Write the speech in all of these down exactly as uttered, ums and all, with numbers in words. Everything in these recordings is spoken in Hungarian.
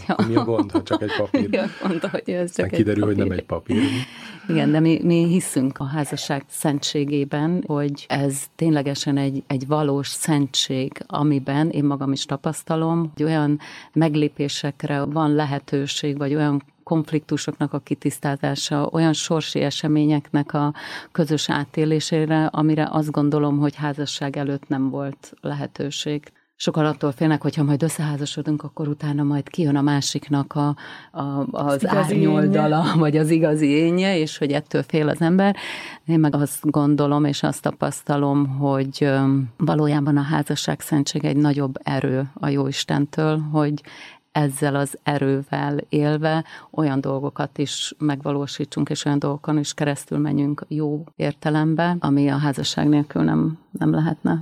Ja. Mi a gond, ha csak egy papír? Mi a gond, hogy ez csak egy kiderül, papír. hogy nem egy papír. Igen, de mi, mi hiszünk a házasság szentségében, hogy ez ténylegesen egy, egy valós szentség, amiben én magam is tapasztalom, hogy olyan meglépésekre van lehetőség, vagy olyan konfliktusoknak a kitisztázása, olyan sorsi eseményeknek a közös átélésére, amire azt gondolom, hogy házasság előtt nem volt lehetőség. Sokan attól félnek, hogyha majd összeházasodunk, akkor utána majd kijön a másiknak a, a, az árnyoldala, vagy az igazi énje, és hogy ettől fél az ember. Én meg azt gondolom, és azt tapasztalom, hogy valójában a házasság szentség egy nagyobb erő a Jóistentől, hogy ezzel az erővel élve olyan dolgokat is megvalósítsunk, és olyan dolgokon is keresztül menjünk jó értelembe, ami a házasság nélkül nem, nem lehetne.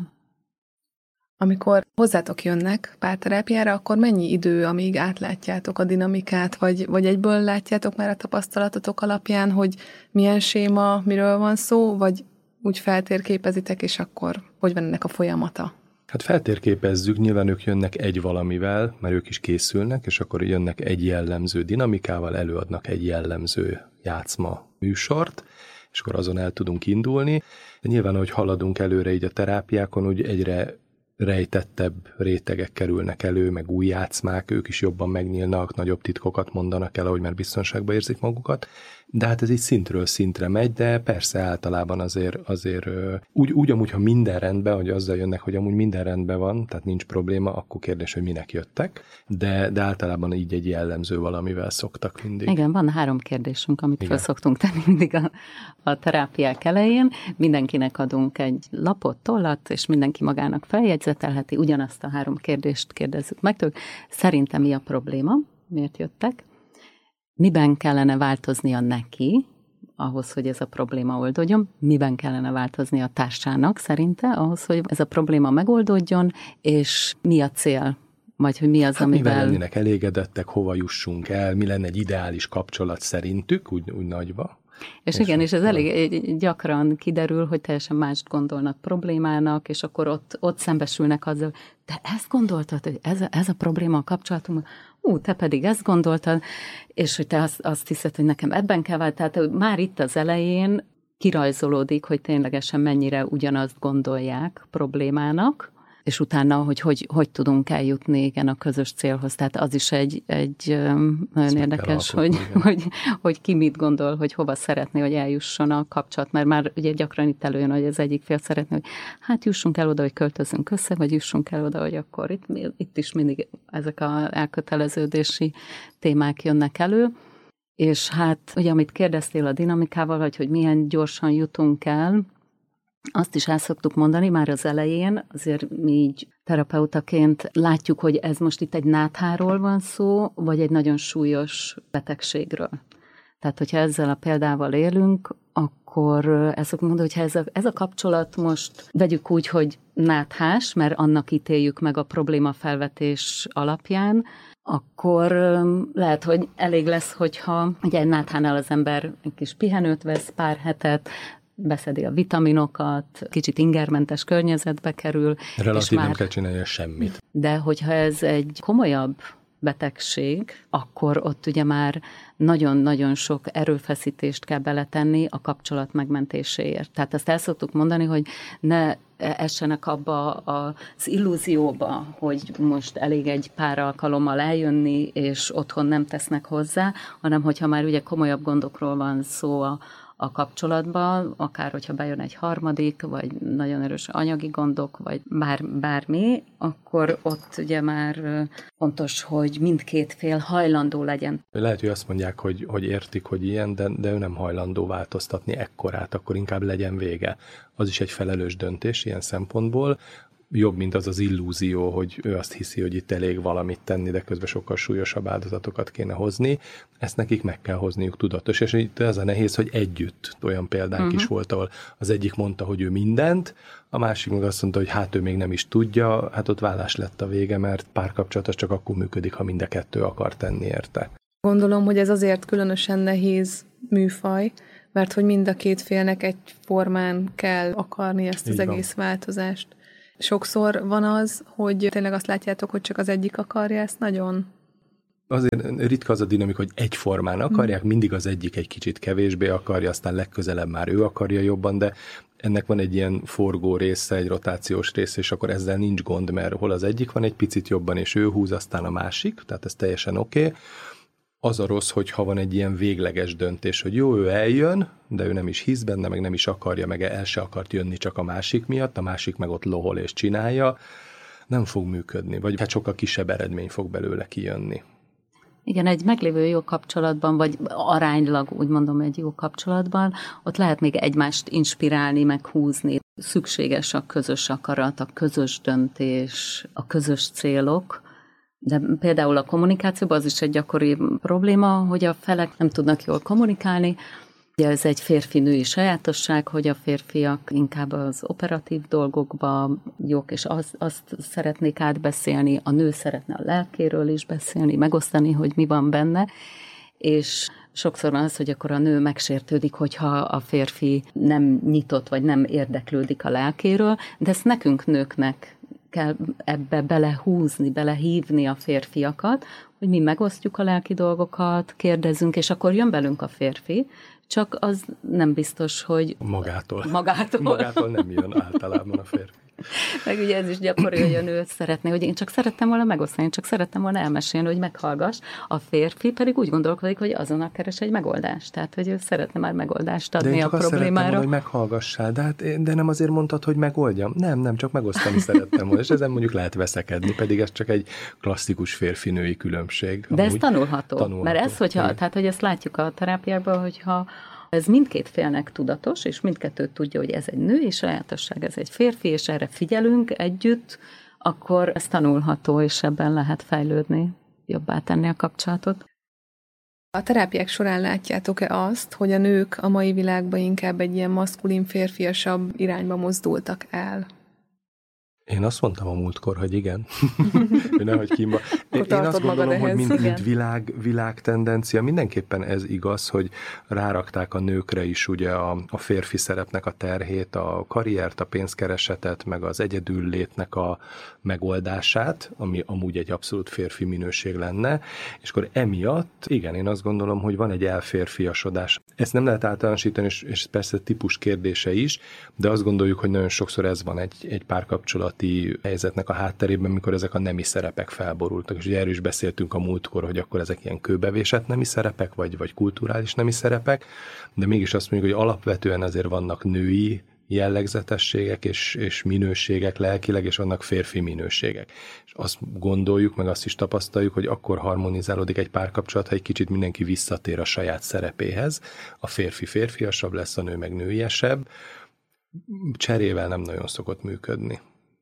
Amikor hozzátok jönnek párterápiára, akkor mennyi idő, amíg átlátjátok a dinamikát, vagy, vagy egyből látjátok már a tapasztalatotok alapján, hogy milyen séma, miről van szó, vagy úgy feltérképezitek, és akkor hogy van ennek a folyamata? Hát feltérképezzük, nyilván ők jönnek egy valamivel, mert ők is készülnek, és akkor jönnek egy jellemző dinamikával, előadnak egy jellemző játszma műsort, és akkor azon el tudunk indulni. De nyilván, ahogy haladunk előre így a terápiákon, úgy egyre rejtettebb rétegek kerülnek elő, meg új játszmák, ők is jobban megnyílnak, nagyobb titkokat mondanak el, ahogy már biztonságban érzik magukat. De hát ez így szintről szintre megy, de persze általában azért, azért úgy, úgy amúgy, ha minden rendben, hogy azzal jönnek, hogy amúgy minden rendben van, tehát nincs probléma, akkor kérdés, hogy minek jöttek, de, de általában így egy jellemző valamivel szoktak mindig. Igen, van három kérdésünk, amit fel szoktunk tenni mindig a, a terápiák elején. Mindenkinek adunk egy lapot, tollat, és mindenki magának feljegyzetelheti, ugyanazt a három kérdést kérdezzük meg tőlük. Szerintem mi a probléma? Miért jöttek? Miben kellene változnia neki, ahhoz, hogy ez a probléma oldódjon, miben kellene változni a társának szerinte, ahhoz, hogy ez a probléma megoldódjon, és mi a cél, vagy hogy mi az, hát amivel... mivel lennének elégedettek, hova jussunk el, mi lenne egy ideális kapcsolat szerintük, úgy, úgy nagyba. És, és igen, és ez elég gyakran kiderül, hogy teljesen mást gondolnak problémának, és akkor ott, ott szembesülnek azzal, te ezt gondoltad, hogy ez a, ez a probléma a kapcsolatunkban, ú, te pedig ezt gondoltad, és hogy te azt, azt hiszed, hogy nekem ebben kell válni. Tehát már itt az elején kirajzolódik, hogy ténylegesen mennyire ugyanazt gondolják problémának, és utána, hogy hogy, hogy tudunk eljutni igen, a közös célhoz. Tehát az is egy, egy nagyon Ezt érdekes, hogy, hogy, hogy ki mit gondol, hogy hova szeretné, hogy eljusson a kapcsolat, mert már ugye gyakran itt előjön, hogy az egyik fél szeretné, hogy hát jussunk el oda, hogy költözünk össze, vagy jussunk el oda, hogy akkor itt, itt is mindig ezek az elköteleződési témák jönnek elő. És hát ugye, amit kérdeztél a dinamikával, vagy hogy milyen gyorsan jutunk el, azt is el szoktuk mondani már az elején, azért mi így terapeutaként látjuk, hogy ez most itt egy nátháról van szó, vagy egy nagyon súlyos betegségről. Tehát, hogyha ezzel a példával élünk, akkor el szoktuk mondani, hogy ez a, ez a kapcsolat most vegyük úgy, hogy náthás, mert annak ítéljük meg a problémafelvetés alapján, akkor lehet, hogy elég lesz, hogyha ugye egy náthánál az ember egy kis pihenőt vesz, pár hetet, beszedi a vitaminokat, kicsit ingermentes környezetbe kerül. Relatív már... nem kell csinálni semmit. De hogyha ez egy komolyabb betegség, akkor ott ugye már nagyon-nagyon sok erőfeszítést kell beletenni a kapcsolat megmentéséért. Tehát azt el szoktuk mondani, hogy ne essenek abba az illúzióba, hogy most elég egy pár alkalommal eljönni, és otthon nem tesznek hozzá, hanem hogyha már ugye komolyabb gondokról van szó a a kapcsolatban, akár hogyha bejön egy harmadik, vagy nagyon erős anyagi gondok, vagy bár, bármi, akkor ott ugye már fontos, hogy mindkét fél hajlandó legyen. Lehet, hogy azt mondják, hogy, hogy értik, hogy ilyen, de, de ő nem hajlandó változtatni ekkorát, akkor inkább legyen vége. Az is egy felelős döntés ilyen szempontból. Jobb, mint az az illúzió, hogy ő azt hiszi, hogy itt elég valamit tenni, de közben sokkal súlyosabb áldozatokat kéne hozni. Ezt nekik meg kell hozniuk tudatos. És itt ez a nehéz, hogy együtt olyan példánk uh-huh. is volt, ahol az egyik mondta, hogy ő mindent, a másik meg azt mondta, hogy hát ő még nem is tudja, hát ott vállás lett a vége, mert párkapcsolatos csak akkor működik, ha mind a kettő akar tenni érte. Gondolom, hogy ez azért különösen nehéz műfaj, mert hogy mind a két félnek egyformán kell akarni ezt az egész változást. Sokszor van az, hogy tényleg azt látjátok, hogy csak az egyik akarja ezt nagyon? Azért ritka az a dinamika, hogy egyformán akarják, mindig az egyik egy kicsit kevésbé akarja, aztán legközelebb már ő akarja jobban, de ennek van egy ilyen forgó része, egy rotációs része, és akkor ezzel nincs gond, mert hol az egyik van egy picit jobban, és ő húz, aztán a másik, tehát ez teljesen oké. Okay. Az a rossz, hogy ha van egy ilyen végleges döntés, hogy jó, ő eljön, de ő nem is hisz benne, meg nem is akarja, meg el se akart jönni csak a másik miatt, a másik meg ott lohol és csinálja, nem fog működni, vagy hát sokkal kisebb eredmény fog belőle kijönni. Igen, egy meglévő jó kapcsolatban, vagy aránylag úgy mondom egy jó kapcsolatban, ott lehet még egymást inspirálni, meg húzni. Szükséges a közös akarat, a közös döntés, a közös célok, de például a kommunikációban az is egy gyakori probléma, hogy a felek nem tudnak jól kommunikálni. Ugye ez egy férfi-női sajátosság, hogy a férfiak inkább az operatív dolgokba jók, és azt, azt szeretnék átbeszélni, a nő szeretne a lelkéről is beszélni, megosztani, hogy mi van benne, és sokszor van az, hogy akkor a nő megsértődik, hogyha a férfi nem nyitott, vagy nem érdeklődik a lelkéről, de ezt nekünk nőknek kell ebbe belehúzni, belehívni a férfiakat, hogy mi megosztjuk a lelki dolgokat, kérdezünk, és akkor jön velünk a férfi, csak az nem biztos, hogy... Magától. Magától. Magától nem jön általában a férfi. Meg ugye ez is gyakori, hogy a nő szeretné, hogy én csak szerettem volna megosztani, csak szerettem volna elmesélni, hogy meghallgass. A férfi pedig úgy gondolkodik, hogy azonnal keres egy megoldást. Tehát, hogy ő szeretne már megoldást adni a problémára. De én csak azt szerettem volna, hogy meghallgassál, de, hát, de nem azért mondtad, hogy megoldjam. Nem, nem, csak megosztani szerettem volna, és ezen mondjuk lehet veszekedni, pedig ez csak egy klasszikus férfi-női különbség. De ez tanulható. tanulható. Mert ez, hogyha, tehát, hogy ezt látjuk a terápiákban, hogyha ez mindkét félnek tudatos, és mindkettőt tudja, hogy ez egy női sajátosság, ez egy férfi, és erre figyelünk együtt, akkor ez tanulható, és ebben lehet fejlődni, jobbá tenni a kapcsolatot. A terápiák során látjátok-e azt, hogy a nők a mai világban inkább egy ilyen maszkulin, férfiasabb irányba mozdultak el? Én azt mondtam a múltkor, hogy igen. Hogy nehogy kínba. Én azt gondolom, hogy mint, mint világ, világ tendencia, mindenképpen ez igaz, hogy rárakták a nőkre is ugye a, a férfi szerepnek a terhét, a karriert, a pénzkeresetet, meg az egyedüllétnek a megoldását, ami amúgy egy abszolút férfi minőség lenne, és akkor emiatt, igen, én azt gondolom, hogy van egy elférfiasodás. Ezt nem lehet általánosítani, és, és persze típus kérdése is, de azt gondoljuk, hogy nagyon sokszor ez van egy, egy párkapcsolat helyzetnek a hátterében, mikor ezek a nemi szerepek felborultak. És ugye erről is beszéltünk a múltkor, hogy akkor ezek ilyen kőbevésett nemi szerepek, vagy, vagy kulturális nemi szerepek, de mégis azt mondjuk, hogy alapvetően azért vannak női jellegzetességek és, és minőségek lelkileg, és vannak férfi minőségek. És azt gondoljuk, meg azt is tapasztaljuk, hogy akkor harmonizálódik egy párkapcsolat, ha egy kicsit mindenki visszatér a saját szerepéhez. A férfi férfiasabb lesz, a nő meg nőiesebb. Cserével nem nagyon szokott működni.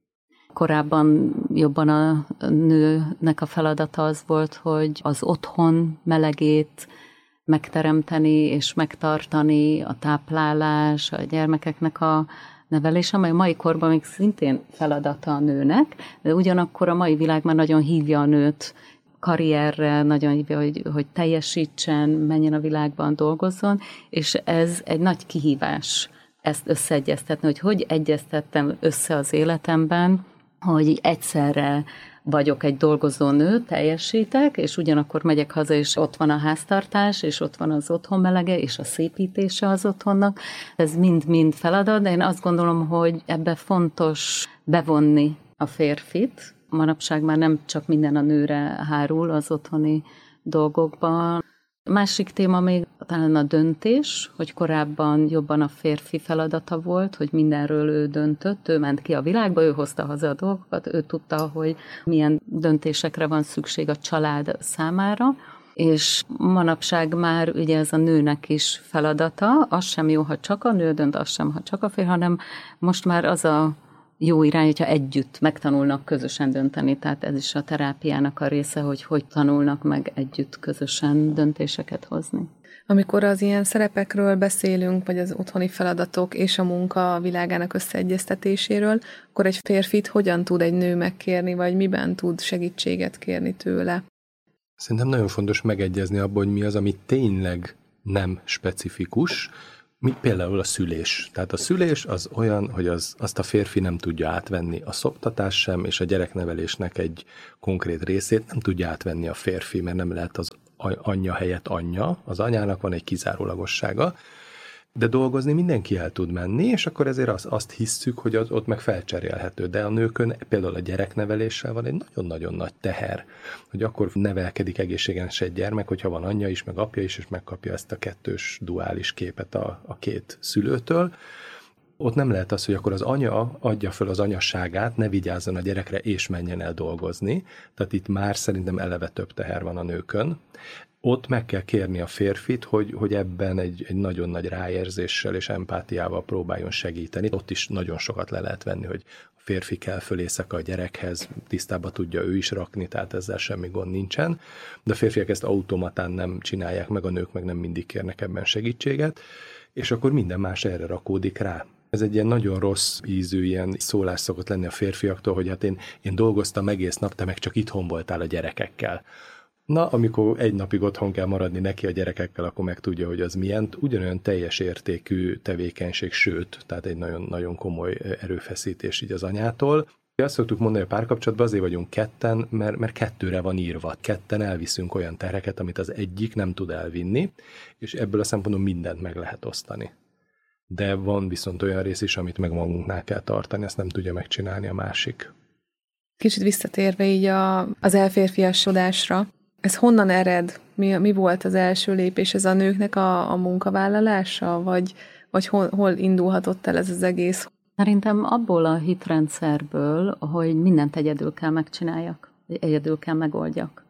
Korábban jobban a nőnek a feladata az volt, hogy az otthon melegét megteremteni és megtartani, a táplálás, a gyermekeknek a nevelés, amely a mai korban még szintén feladata a nőnek, de ugyanakkor a mai világ már nagyon hívja a nőt karrierre, nagyon hívja, hogy, hogy teljesítsen, menjen a világban, dolgozzon, és ez egy nagy kihívás ezt összeegyeztetni, hogy hogy egyeztettem össze az életemben, hogy egyszerre vagyok egy dolgozó nő, teljesítek, és ugyanakkor megyek haza, és ott van a háztartás, és ott van az otthon melege, és a szépítése az otthonnak. Ez mind-mind feladat, de én azt gondolom, hogy ebbe fontos bevonni a férfit. Manapság már nem csak minden a nőre hárul az otthoni dolgokban. Másik téma még talán a döntés, hogy korábban jobban a férfi feladata volt, hogy mindenről ő döntött, ő ment ki a világba, ő hozta haza a dolgokat, ő tudta, hogy milyen döntésekre van szükség a család számára, és manapság már ugye ez a nőnek is feladata, az sem jó, ha csak a nő dönt, az sem, ha csak a férfi, hanem most már az a jó irány, hogyha együtt megtanulnak közösen dönteni, tehát ez is a terápiának a része, hogy hogy tanulnak meg együtt közösen döntéseket hozni. Amikor az ilyen szerepekről beszélünk, vagy az otthoni feladatok és a munka világának összeegyeztetéséről, akkor egy férfit hogyan tud egy nő megkérni, vagy miben tud segítséget kérni tőle? Szerintem nagyon fontos megegyezni abban, hogy mi az, ami tényleg nem specifikus, Mi, például a szülés. Tehát a szülés az olyan, hogy az, azt a férfi nem tudja átvenni, a szoptatás sem, és a gyereknevelésnek egy konkrét részét nem tudja átvenni a férfi, mert nem lehet az anyja helyett anyja, az anyának van egy kizárólagossága, de dolgozni mindenki el tud menni, és akkor ezért azt, azt hisszük, hogy az, ott meg felcserélhető. De a nőkön például a gyerekneveléssel van egy nagyon-nagyon nagy teher, hogy akkor nevelkedik egészséges egy gyermek, hogyha van anyja is, meg apja is, és megkapja ezt a kettős duális képet a, a két szülőtől. Ott nem lehet az, hogy akkor az anya adja föl az anyasságát, ne vigyázzon a gyerekre, és menjen el dolgozni. Tehát itt már szerintem eleve több teher van a nőkön. Ott meg kell kérni a férfit, hogy, hogy ebben egy, egy nagyon nagy ráérzéssel és empátiával próbáljon segíteni. Ott is nagyon sokat le lehet venni, hogy a férfi kell föl éjszaka a gyerekhez, tisztába tudja ő is rakni, tehát ezzel semmi gond nincsen. De a férfiak ezt automatán nem csinálják meg, a nők meg nem mindig kérnek ebben segítséget, és akkor minden más erre rakódik rá. Ez egy ilyen nagyon rossz ízű ilyen szólás szokott lenni a férfiaktól, hogy hát én, én dolgoztam egész nap, te meg csak itthon voltál a gyerekekkel. Na, amikor egy napig otthon kell maradni neki a gyerekekkel, akkor meg tudja, hogy az milyen, ugyanolyan teljes értékű tevékenység, sőt, tehát egy nagyon, nagyon komoly erőfeszítés így az anyától. Azt szoktuk mondani, hogy a párkapcsolatban azért vagyunk ketten, mert, mert kettőre van írva. Ketten elviszünk olyan terheket, amit az egyik nem tud elvinni, és ebből a szempontból mindent meg lehet osztani. De van viszont olyan rész is, amit meg magunknál kell tartani, ezt nem tudja megcsinálni a másik. Kicsit visszatérve így a, az elférfiasodásra, ez honnan ered? Mi, mi volt az első lépés? Ez a nőknek a, a munkavállalása? Vagy, vagy hol, hol indulhatott el ez az egész? Szerintem abból a hitrendszerből, hogy mindent egyedül kell megcsináljak, egyedül kell megoldjak.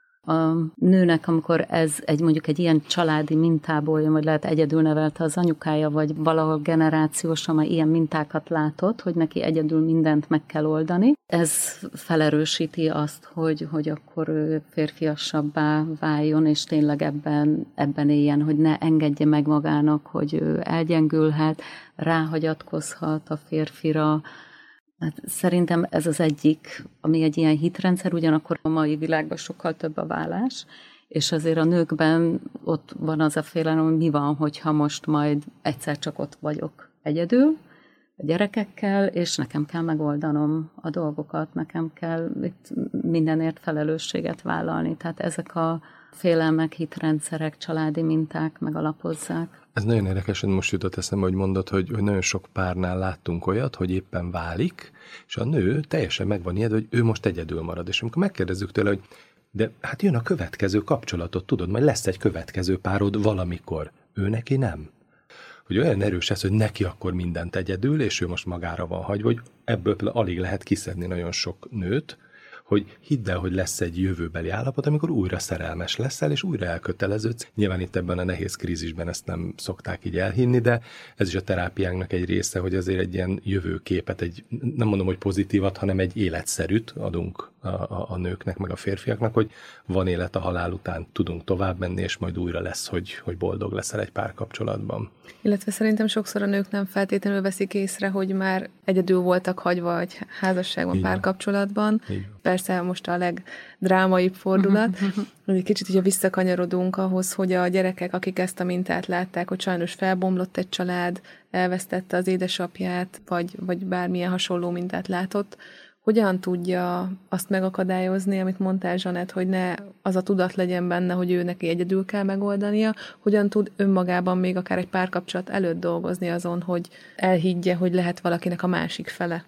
A nőnek, amikor ez egy mondjuk egy ilyen családi mintából jön, vagy lehet egyedül nevelte az anyukája, vagy valahol generációsan már ilyen mintákat látott, hogy neki egyedül mindent meg kell oldani. Ez felerősíti azt, hogy, hogy akkor ő férfiasabbá váljon, és tényleg ebben, ebben éljen, hogy ne engedje meg magának, hogy ő elgyengülhet, ráhagyatkozhat a férfira. Hát szerintem ez az egyik, ami egy ilyen hitrendszer, ugyanakkor a mai világban sokkal több a vállás, és azért a nőkben ott van az a félelem, hogy mi van, hogyha most majd egyszer csak ott vagyok egyedül, a gyerekekkel, és nekem kell megoldanom a dolgokat, nekem kell itt mindenért felelősséget vállalni. Tehát ezek a félelmek, hitrendszerek, családi minták megalapozzák. Ez nagyon érdekes, hogy most jutott eszembe, hogy mondod, hogy, hogy nagyon sok párnál láttunk olyat, hogy éppen válik, és a nő teljesen meg van ijedve, hogy ő most egyedül marad. És amikor megkérdezzük tőle, hogy de hát jön a következő kapcsolatot, tudod, majd lesz egy következő párod valamikor. Ő neki nem. Hogy olyan erős ez, hogy neki akkor mindent egyedül, és ő most magára van hagyva, hogy ebből alig lehet kiszedni nagyon sok nőt, hogy hidd el, hogy lesz egy jövőbeli állapot, amikor újra szerelmes leszel, és újra elköteleződsz. Nyilván itt ebben a nehéz krízisben ezt nem szokták így elhinni, de ez is a terápiánknak egy része, hogy azért egy ilyen jövőképet, egy, nem mondom, hogy pozitívat, hanem egy életszerűt adunk a, a, a nőknek, meg a férfiaknak, hogy van élet a halál után, tudunk tovább menni, és majd újra lesz, hogy, hogy boldog leszel egy párkapcsolatban. Illetve szerintem sokszor a nők nem feltétlenül veszik észre, hogy már egyedül voltak hagyva egy házasságban, párkapcsolatban. Persze most a legdrámaibb fordulat, hogy egy kicsit ugye visszakanyarodunk ahhoz, hogy a gyerekek, akik ezt a mintát látták, hogy sajnos felbomlott egy család, elvesztette az édesapját, vagy, vagy bármilyen hasonló mintát látott, hogyan tudja azt megakadályozni, amit mondtál, Zsanett, hogy ne az a tudat legyen benne, hogy ő neki egyedül kell megoldania, hogyan tud önmagában még akár egy párkapcsolat előtt dolgozni azon, hogy elhiggye, hogy lehet valakinek a másik fele.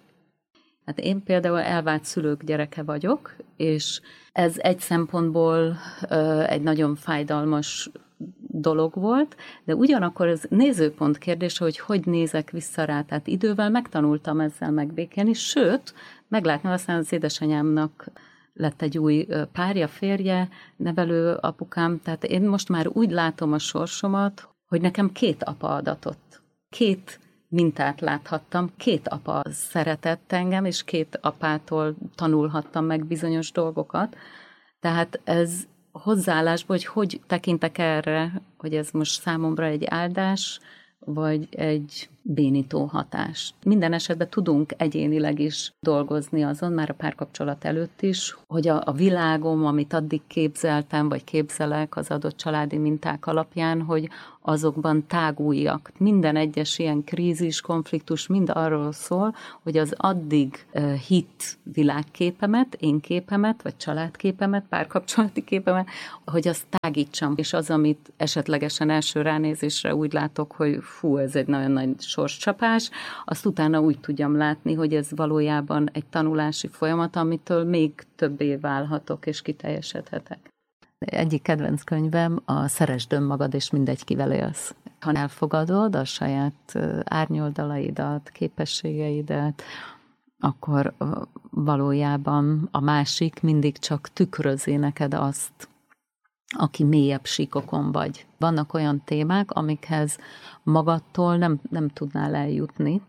Hát én például elvált szülők gyereke vagyok, és ez egy szempontból ö, egy nagyon fájdalmas dolog volt, de ugyanakkor ez nézőpont kérdése, hogy hogy nézek vissza rá. Tehát idővel megtanultam ezzel megbékélni, sőt, meglátni aztán az édesanyámnak lett egy új párja, férje, nevelő apukám, tehát én most már úgy látom a sorsomat, hogy nekem két apa adatott. Két mintát láthattam, két apa szeretett engem, és két apától tanulhattam meg bizonyos dolgokat. Tehát ez hozzáállásból, hogy hogy tekintek erre, hogy ez most számomra egy áldás, vagy egy bénító hatás. Minden esetben tudunk egyénileg is dolgozni azon, már a párkapcsolat előtt is, hogy a, a világom, amit addig képzeltem, vagy képzelek az adott családi minták alapján, hogy azokban táguljak. Minden egyes ilyen krízis, konfliktus mind arról szól, hogy az addig uh, hit világképemet, én képemet, vagy családképemet, párkapcsolati képemet, hogy azt tágítsam. És az, amit esetlegesen első ránézésre úgy látok, hogy fú, ez egy nagyon nagy sorscsapás, azt utána úgy tudjam látni, hogy ez valójában egy tanulási folyamat, amitől még többé válhatok és kiteljesedhetek. Egyik kedvenc könyvem a Szeresd önmagad, és mindegy, kivel élsz. Ha elfogadod a saját árnyoldalaidat, képességeidet, akkor valójában a másik mindig csak tükrözi neked azt, aki mélyebb síkokon vagy. Vannak olyan témák, amikhez magadtól nem, nem tudnál eljutni,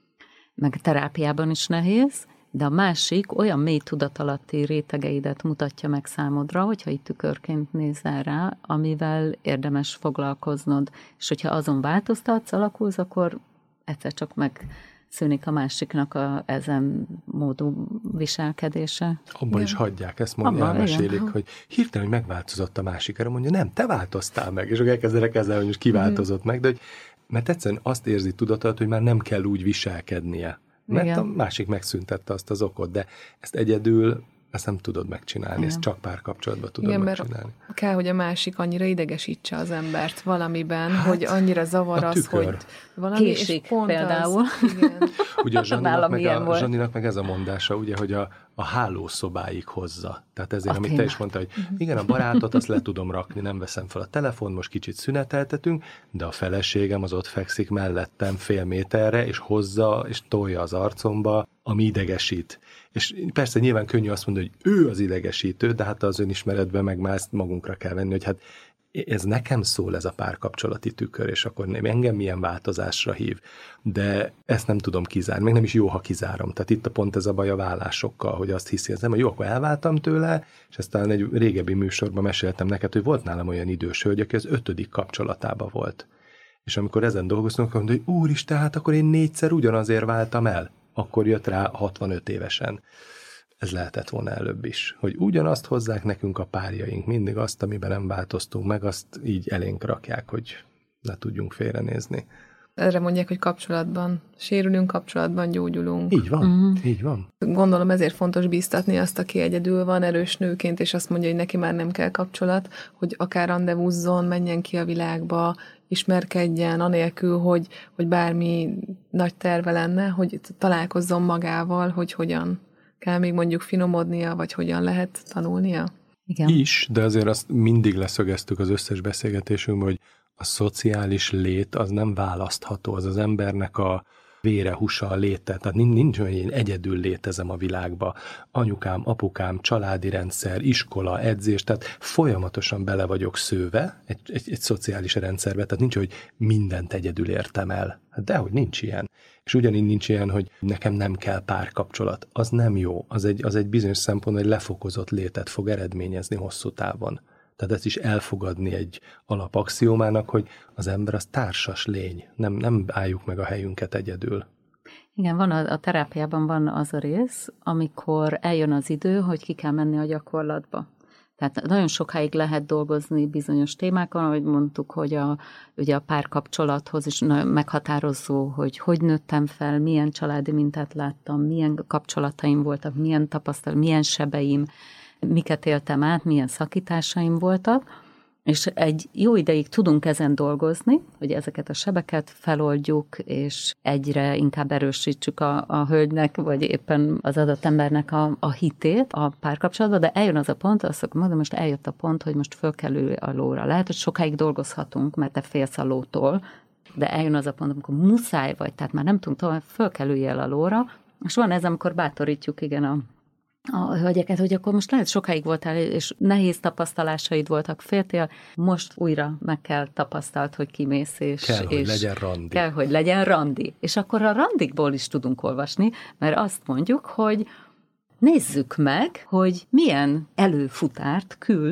meg terápiában is nehéz, de a másik olyan mély tudatalatti rétegeidet mutatja meg számodra, hogyha itt tükörként nézel rá, amivel érdemes foglalkoznod. És hogyha azon változtatsz, alakulsz, akkor egyszer csak megszűnik a másiknak a ezen módú viselkedése. Abban igen. is hagyják, ezt mondja, elmesélik, igen. hogy hirtelen, hogy megváltozott a másik, erre mondja, nem, te változtál meg, és akkor elkezdenek ezzel, hogy most kiváltozott mm. meg, de hogy, mert egyszerűen azt érzi tudatalat, hogy már nem kell úgy viselkednie. Mert igen. a másik megszüntette azt az okot, de ezt egyedül ezt nem tudod megcsinálni, igen. ezt csak párkapcsolatban tudod igen, megcsinálni. Mert kell, hogy a másik annyira idegesítse az embert valamiben, hát, hogy annyira zavar az, hogy valami, Késik, és pont például. Az, igen. Ugye a Zsaninak, meg, a, Zsaninak meg ez a mondása, ugye, hogy a, a hálószobáig hozza. Tehát ezért, a amit téma. Te is mondta, hogy igen, a barátot azt le tudom rakni, nem veszem fel a telefon, most kicsit szüneteltetünk, de a feleségem az ott fekszik mellettem fél méterre, és hozza, és tolja az arcomba, ami idegesít. És persze nyilván könnyű azt mondani, hogy ő az idegesítő, de hát az önismeretben meg már ezt magunkra kell venni, hogy hát ez nekem szól, ez a párkapcsolati tükör, és akkor nem, engem milyen változásra hív. De ezt nem tudom kizárni, meg nem is jó, ha kizárom. Tehát itt a pont ez a baj a vállásokkal, hogy azt hiszi, ez nem, hogy jó, akkor elváltam tőle, és ezt talán egy régebbi műsorban meséltem neked, hogy volt nálam olyan idős hölgy, aki az ötödik kapcsolatában volt. És amikor ezen dolgoztunk, akkor mondta, hogy úristen, hát akkor én négyszer ugyanazért váltam el. Akkor jött rá hatvanöt évesen. Ez lehetett volna előbb is. Hogy ugyanazt hozzák nekünk a párjaink, mindig azt, amiben nem változtunk meg, azt így elénk rakják, hogy ne tudjunk félrenézni. Erre mondják, hogy kapcsolatban sérülünk, kapcsolatban gyógyulunk. Így van, uh-huh. így van. Gondolom ezért fontos bíztatni azt, aki egyedül van erős nőként, és azt mondja, hogy neki már nem kell kapcsolat, hogy akár randevúzzon, menjen ki a világba, ismerkedjen, anélkül, hogy, hogy bármi nagy terve lenne, hogy találkozzon magával, hogy hogyan kell még mondjuk finomodnia, vagy hogyan lehet tanulnia. Igen. Is, de azért azt mindig leszögeztük az összes beszélgetésünkben, hogy a szociális lét az nem választható, az az embernek a vére, húsa, a léte. Tehát nincs olyan, hogy én egyedül létezem a világba. Anyukám, apukám, családi rendszer, iskola, edzés, tehát folyamatosan bele vagyok szőve egy, egy, egy szociális rendszerbe, tehát nincs, hogy mindent egyedül értem el. Hát dehogy nincs ilyen. És ugyanígy nincs ilyen, hogy nekem nem kell párkapcsolat. Az nem jó. Az egy, az egy bizonyos szempont, hogy lefokozott létet fog eredményezni hosszú távon. Tehát ezt is elfogadni egy alapaxiómának, hogy az ember az társas lény, nem, nem álljuk meg a helyünket egyedül. Igen, van a, a terápiában van az a rész, amikor eljön az idő, hogy ki kell menni a gyakorlatba. Tehát nagyon sokáig lehet dolgozni bizonyos témákon, ahogy mondtuk, hogy a, ugye a párkapcsolathoz is meghatározó, hogy hogy nőttem fel, milyen családi mintát láttam, milyen kapcsolataim voltak, milyen tapasztalat, milyen sebeim, miket éltem át, milyen szakításaim voltak, és egy jó ideig tudunk ezen dolgozni, hogy ezeket a sebeket feloldjuk, és egyre inkább erősítsük a, a hölgynek, vagy éppen az adott embernek a, a hitét a párkapcsolatban, de eljön az a pont, azt mondom, most eljött a pont, hogy most föl kell ülni a lóra. Lehet, hogy sokáig dolgozhatunk, mert te félsz a lótól, de eljön az a pont, amikor muszáj vagy, tehát már nem tudunk tovább, föl kell üljél a lóra, és van ez, amikor bátorítjuk, igen, a a hölgyeket, hogy akkor most lehet sokáig voltál, és nehéz tapasztalásaid voltak, féltél, most újra meg kell tapasztalt, hogy kimész, és... Kell, és hogy legyen randi. Kell, hogy legyen randi. És akkor a randikból is tudunk olvasni, mert azt mondjuk, hogy nézzük meg, hogy milyen előfutárt küld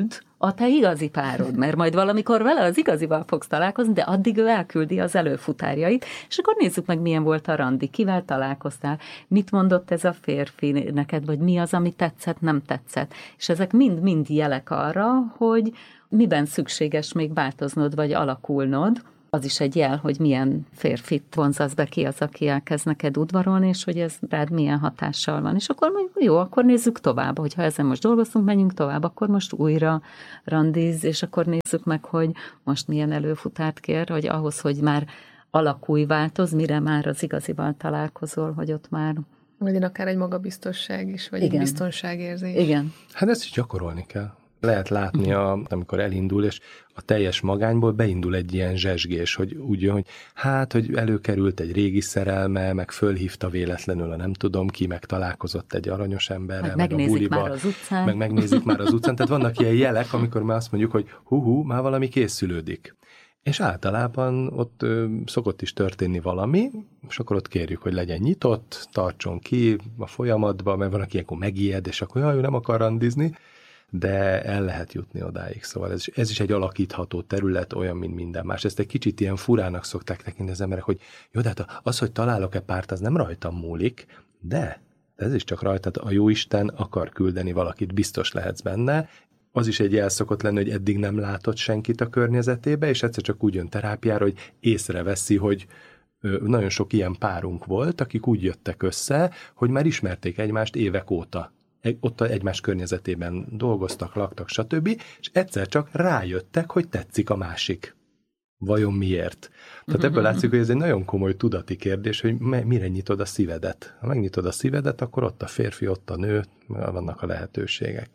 a te igazi párod, mert majd valamikor vele az igazival fogsz találkozni, de addig ő elküldi az előfutárjait, és akkor nézzük meg, milyen volt a randi, kivel találkoztál, mit mondott ez a férfi neked, vagy mi az, ami tetszett, nem tetszett. És ezek mind-mind jelek arra, hogy miben szükséges még változnod, vagy alakulnod. Az is egy jel, hogy milyen férfit vonzasz be, ki az, aki elkezd neked udvarolni, és hogy ez rád milyen hatással van. És akkor mondjuk, jó, akkor nézzük tovább, hogyha ezen most dolgozunk, menjünk tovább, akkor most újra randiz, és akkor nézzük meg, hogy most milyen előfutárt kér, hogy ahhoz, hogy már alakulj, változ, mire már az igazival találkozol, hogy ott már... Vagy akár egy magabiztosság is, vagy Igen. egy biztonságérzés. Igen. Hát ezt is gyakorolni kell. Lehet látni, a, amikor elindul, és a teljes magányból beindul egy ilyen zsezsgés, hogy úgy jön, hogy hát, hogy előkerült egy régi szerelme, meg fölhívta véletlenül a nem tudom ki, meg találkozott egy aranyos emberrel, meg, meg a buliba, már az utcán. meg megnézik már az utcán. Tehát vannak ilyen jelek, amikor már azt mondjuk, hogy hú-hú, már valami készülődik. És általában ott ö, szokott is történni valami, és akkor ott kérjük, hogy legyen nyitott, tartson ki a folyamatba, mert van, aki ilyenkor megijed, és akkor jaj, ő nem akar randizni, de el lehet jutni odáig. Szóval ez, ez is egy alakítható terület, olyan, mint minden más. Ezt egy kicsit ilyen furának szokták tekinteni az emberek, hogy jó, de hát az, hogy találok-e párt, az nem rajtam múlik, de ez is csak rajtad. A jóisten akar küldeni valakit, biztos lehetsz benne. Az is egy jel szokott lenni, hogy eddig nem látott senkit a környezetébe, és egyszer csak úgy jön terápiára, hogy észreveszi, hogy nagyon sok ilyen párunk volt, akik úgy jöttek össze, hogy már ismerték egymást évek óta. Ott egymás környezetében dolgoztak, laktak, stb. És egyszer csak rájöttek, hogy tetszik a másik. Vajon miért? Tehát ebből látszik, hogy ez egy nagyon komoly tudati kérdés, hogy mire nyitod a szívedet. Ha megnyitod a szívedet, akkor ott a férfi, ott a nő, vannak a lehetőségek.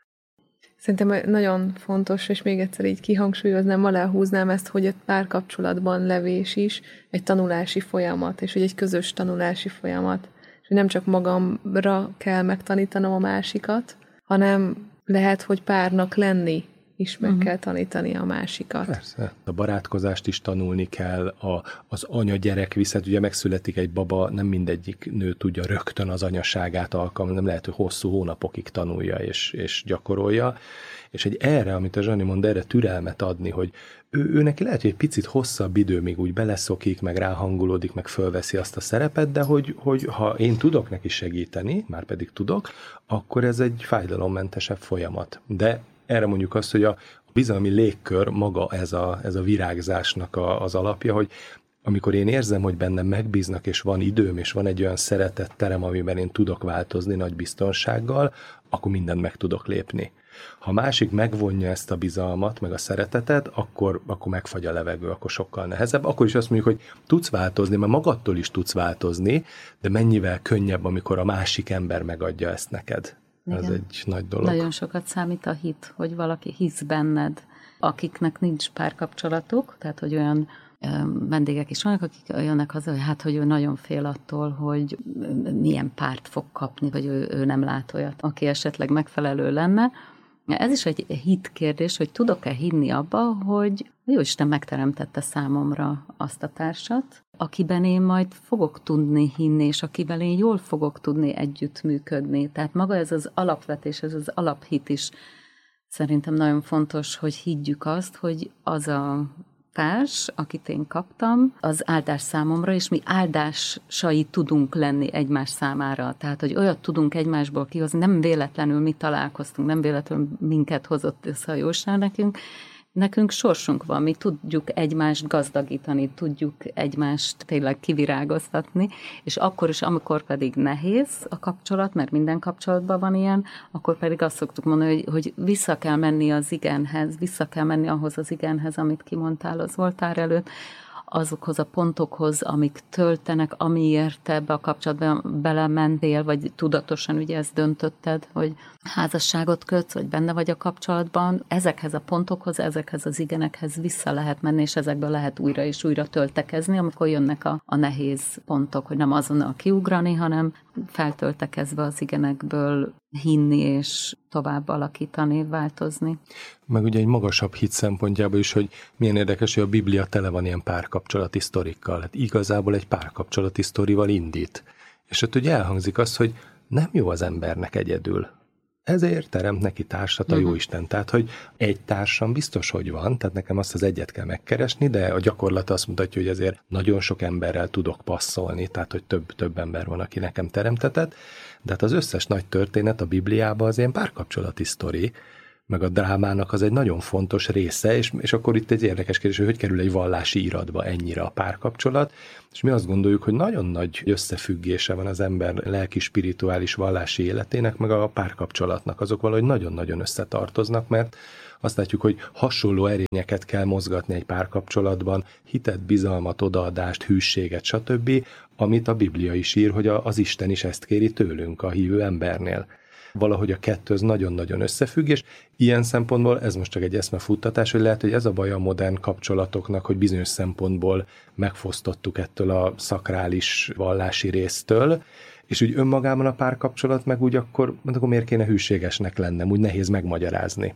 Szerintem nagyon fontos, és még egyszer így kihangsúlyoznám, aláhúznám ezt, hogy egy párkapcsolatban levés is egy tanulási folyamat, és hogy egy közös tanulási folyamat. És nem csak magamra kell megtanítanom a másikat, hanem lehet, hogy párnak lenni is meg uh-huh. kell tanítani a másikat. Persze. A barátkozást is tanulni kell, a, az anya-gyerek viszont, ugye megszületik egy baba, nem mindegyik nő tudja rögtön az anyaságát alkalmazni, nem lehet, hogy hosszú hónapokig tanulja és, és gyakorolja. És egy erre, amit a Zsani mond, erre türelmet adni, hogy ő, ő neki lehet, hogy egy picit hosszabb idő, még úgy beleszokik, meg ráhangolódik, meg fölveszi azt a szerepet, de hogy, hogy ha én tudok neki segíteni, már pedig tudok, akkor ez egy fájdalommentesebb folyamat. De erre mondjuk azt, hogy a bizalmi légkör maga ez a, ez a virágzásnak a, az alapja, hogy amikor én érzem, hogy bennem megbíznak, és van időm, és van egy olyan szeretett terem, amiben én tudok változni nagy biztonsággal, akkor mindent meg tudok lépni. Ha másik megvonja ezt a bizalmat, meg a szeretetet, akkor, akkor megfagy a levegő, akkor sokkal nehezebb. Akkor is azt mondjuk, hogy tudsz változni, mert magadtól is tudsz változni, de mennyivel könnyebb, amikor a másik ember megadja ezt neked. Igen. Ez egy nagy dolog. Nagyon sokat számít a hit, hogy valaki hisz benned, akiknek nincs párkapcsolatuk, tehát hogy olyan vendégek is vannak, akik jönnek haza, hogy hát, hogy ő nagyon fél attól, hogy milyen párt fog kapni, vagy ő, ő nem lát olyat, aki esetleg megfelelő lenne. Ez is egy hit kérdés, hogy tudok-e hinni abba, hogy Jóisten megteremtette számomra azt a társat, akiben én majd fogok tudni hinni, és akivel én jól fogok tudni együttműködni. Tehát maga ez az alapvetés, ez az alaphit is szerintem nagyon fontos, hogy higgyük azt, hogy az a társ, akit én kaptam, az áldás számomra, és mi áldásai tudunk lenni egymás számára. Tehát, hogy olyat tudunk egymásból kihozni, nem véletlenül mi találkoztunk, nem véletlenül minket hozott össze a Jóisten nekünk, nekünk sorsunk van, mi tudjuk egymást gazdagítani, tudjuk egymást tényleg kivirágoztatni, és akkor is, amikor pedig nehéz a kapcsolat, mert minden kapcsolatban van ilyen, akkor pedig azt szoktuk mondani, hogy, hogy vissza kell menni az igenhez, vissza kell menni ahhoz az igenhez, amit kimondtál az oltár előtt, azokhoz a pontokhoz, amik töltenek, amiért ebbe a kapcsolatban belementél, vagy tudatosan ugye ezt döntötted, hogy házasságot kötsz, vagy benne vagy a kapcsolatban, ezekhez a pontokhoz, ezekhez az igenekhez vissza lehet menni, és ezekből lehet újra és újra töltekezni, amikor jönnek a, a nehéz pontok, hogy nem azonnal kiugrani, hanem feltöltekezve az igenekből hinni és tovább alakítani, változni. Meg ugye egy magasabb hit szempontjából is, hogy milyen érdekes, hogy a Biblia tele van ilyen párkapcsolati sztorikkal. Hát igazából egy párkapcsolati sztorival indít. És ott ugye elhangzik az, hogy nem jó az embernek egyedül. ezért teremt neki társat a uh-huh. Jóisten. Tehát, hogy egy társam biztos, hogy van, tehát nekem azt az egyet kell megkeresni, de a gyakorlat azt mutatja, hogy azért nagyon sok emberrel tudok passzolni, tehát, hogy több, több ember van, aki nekem teremtetett, de hát az összes nagy történet a Bibliában az ilyen párkapcsolati sztori, meg a drámának az egy nagyon fontos része, és, és akkor itt egy érdekes kérdés, hogy hogy kerül egy vallási iratba ennyire a párkapcsolat, és mi azt gondoljuk, hogy nagyon nagy összefüggése van az ember lelki, spirituális, vallási életének, meg a párkapcsolatnak. Azok valahogy nagyon-nagyon összetartoznak, mert azt látjuk, hogy hasonló erényeket kell mozgatni egy párkapcsolatban, hitet, bizalmat, odaadást, hűséget, stb., amit a Biblia is ír, hogy az Isten is ezt kéri tőlünk, a hívő embernél. Valahogy a kettő az nagyon-nagyon összefügg, és ilyen szempontból ez most csak egy eszmefuttatás, hogy lehet, hogy ez a baj a modern kapcsolatoknak, hogy bizonyos szempontból megfosztottuk ettől a szakrális vallási résztől, és úgy önmagában a párkapcsolat meg úgy akkor, akkor miért kéne hűségesnek lennem, úgy nehéz megmagyarázni.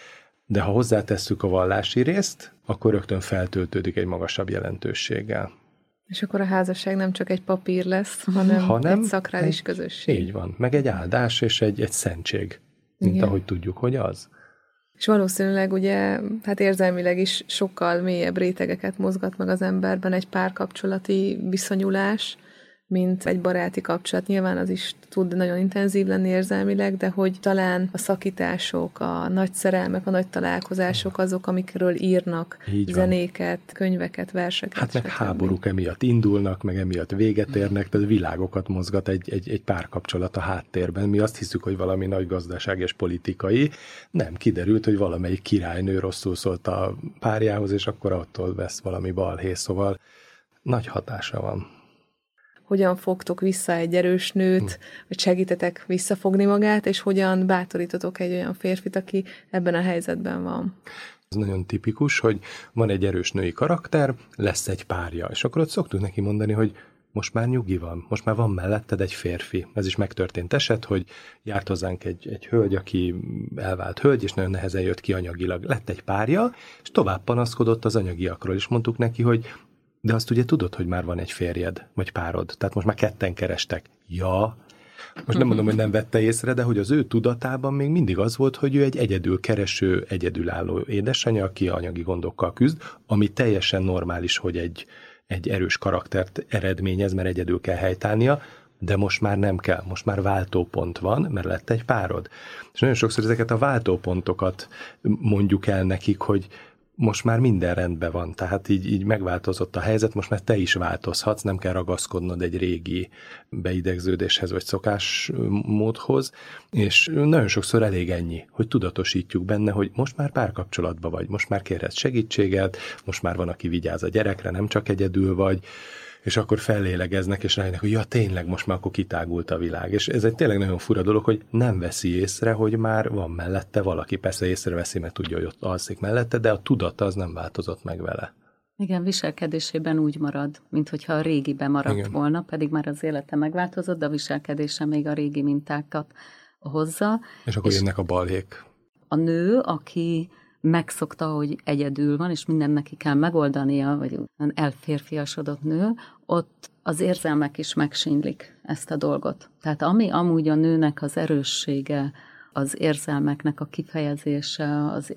De ha hozzátesszük a vallási részt, akkor rögtön feltöltődik egy magasabb jelentőséggel. És akkor a házasság nem csak egy papír lesz, hanem, hanem egy szakrális egy, közösség. Így van, meg egy áldás és egy, egy szentség, mint igen. ahogy tudjuk, hogy az. És valószínűleg ugye, hát érzelmileg is sokkal mélyebb rétegeket mozgat meg az emberben egy párkapcsolati viszonyulás, mint egy baráti kapcsolat. Nyilván az is tud nagyon intenzív lenni érzelmileg, de hogy talán a szakítások, a nagy szerelmek, a nagy találkozások azok, amikről írnak zenéket, könyveket, verseket. Hát meg háborúk emiatt indulnak, meg emiatt véget érnek, tehát világokat mozgat egy, egy, egy párkapcsolat a háttérben. Mi azt hiszük, hogy valami nagy gazdaság és politikai. Nem, kiderült, hogy valamelyik királynő rosszul szólt a párjához, és akkor attól vesz valami balhé, szóval nagy hatása van. Hogyan fogtok vissza egy erős nőt, vagy segítetek visszafogni magát, és hogyan bátorítotok egy olyan férfit, aki ebben a helyzetben van. Ez nagyon tipikus, hogy van egy erős női karakter, lesz egy párja, és akkor ott szoktuk neki mondani, hogy most már nyugi van, most már van melletted egy férfi. Ez is megtörtént eset, hogy járt hozzánk egy, egy hölgy, aki elvált hölgy, és nagyon nehezen jött ki anyagilag. Lett egy párja, és tovább panaszkodott az anyagiakról, és mondtuk neki, hogy de azt ugye tudod, hogy már van egy férjed, vagy párod, tehát most már ketten kerestek. Ja, most nem mondom, hogy nem vette észre, de hogy az ő tudatában még mindig az volt, hogy ő egy egyedül kereső, egyedülálló édesanyja, aki anyagi gondokkal küzd, ami teljesen normális, hogy egy, egy erős karaktert eredményez, mert egyedül kell helytállnia, de most már nem kell, most már váltópont van, mert lett egy párod. És nagyon sokszor ezeket a váltópontokat mondjuk el nekik, hogy most már minden rendben van, tehát így, így megváltozott a helyzet, most már te is változhatsz, nem kell ragaszkodnod egy régi beidegződéshez vagy szokásmódhoz, és nagyon sokszor elég ennyi, hogy tudatosítjuk benne, hogy most már párkapcsolatban vagy, most már kérhetsz segítséget, most már van, aki vigyáz a gyerekre, nem csak egyedül vagy, és akkor fellélegeznek, és rájönnek, hogy ja, tényleg, most már akkor kitágult a világ. És ez egy tényleg nagyon fura dolog, hogy nem veszi észre, hogy már van mellette valaki. Persze észreveszi, mert tudja, hogy ott alszik mellette, de a tudata az nem változott meg vele. Igen, viselkedésében úgy marad, mint hogyha a régibe maradt Igen. volna, pedig már az élete megváltozott, de a viselkedése még a régi mintákat hozza. És akkor és jönnek a balhék. A nő, aki megszokta, hogy egyedül van, és minden neki kell megoldania, vagy elférfiasodott nő, ott az érzelmek is megsínlik ezt a dolgot. Tehát ami amúgy a nőnek az erőssége, az érzelmeknek a kifejezése, az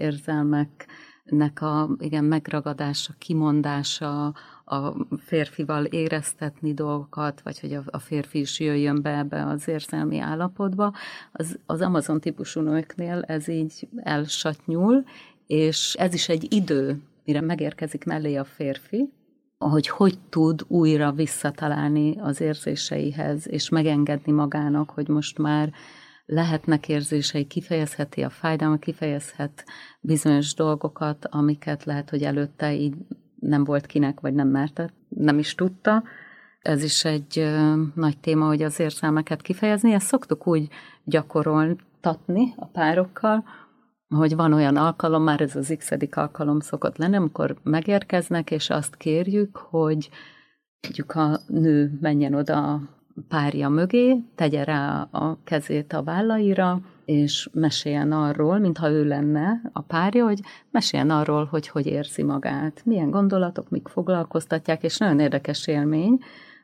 érzelmeknek a igen, megragadása, kimondása, a férfival éreztetni dolgokat, vagy hogy a férfi is jöjjön be ebbe az érzelmi állapotba, az, az Amazon típusú nőknél ez így elsatnyul, és ez is egy idő, mire megérkezik mellé a férfi, hogy hogy tud újra visszatalálni az érzéseihez, és megengedni magának, hogy most már lehetnek érzései, kifejezheti a fájdalmat, kifejezhet bizonyos dolgokat, amiket lehet, hogy előtte így nem volt kinek, vagy nem merte, nem is tudta. Ez is egy ö, nagy téma, hogy az érzelmeket kifejezni. Ezt szoktuk úgy gyakoroltatni a párokkal, hogy van olyan alkalom, már ez az x-edik alkalom szokott lenni, amikor megérkeznek, és azt kérjük, hogy mondjuk a nő menjen oda a párja mögé, tegye rá a kezét a vállaira, és meséljen arról, mintha ő lenne a párja, hogy meséljen arról, hogy hogy érzi magát, milyen gondolatok, mik foglalkoztatják, és nagyon érdekes élmény,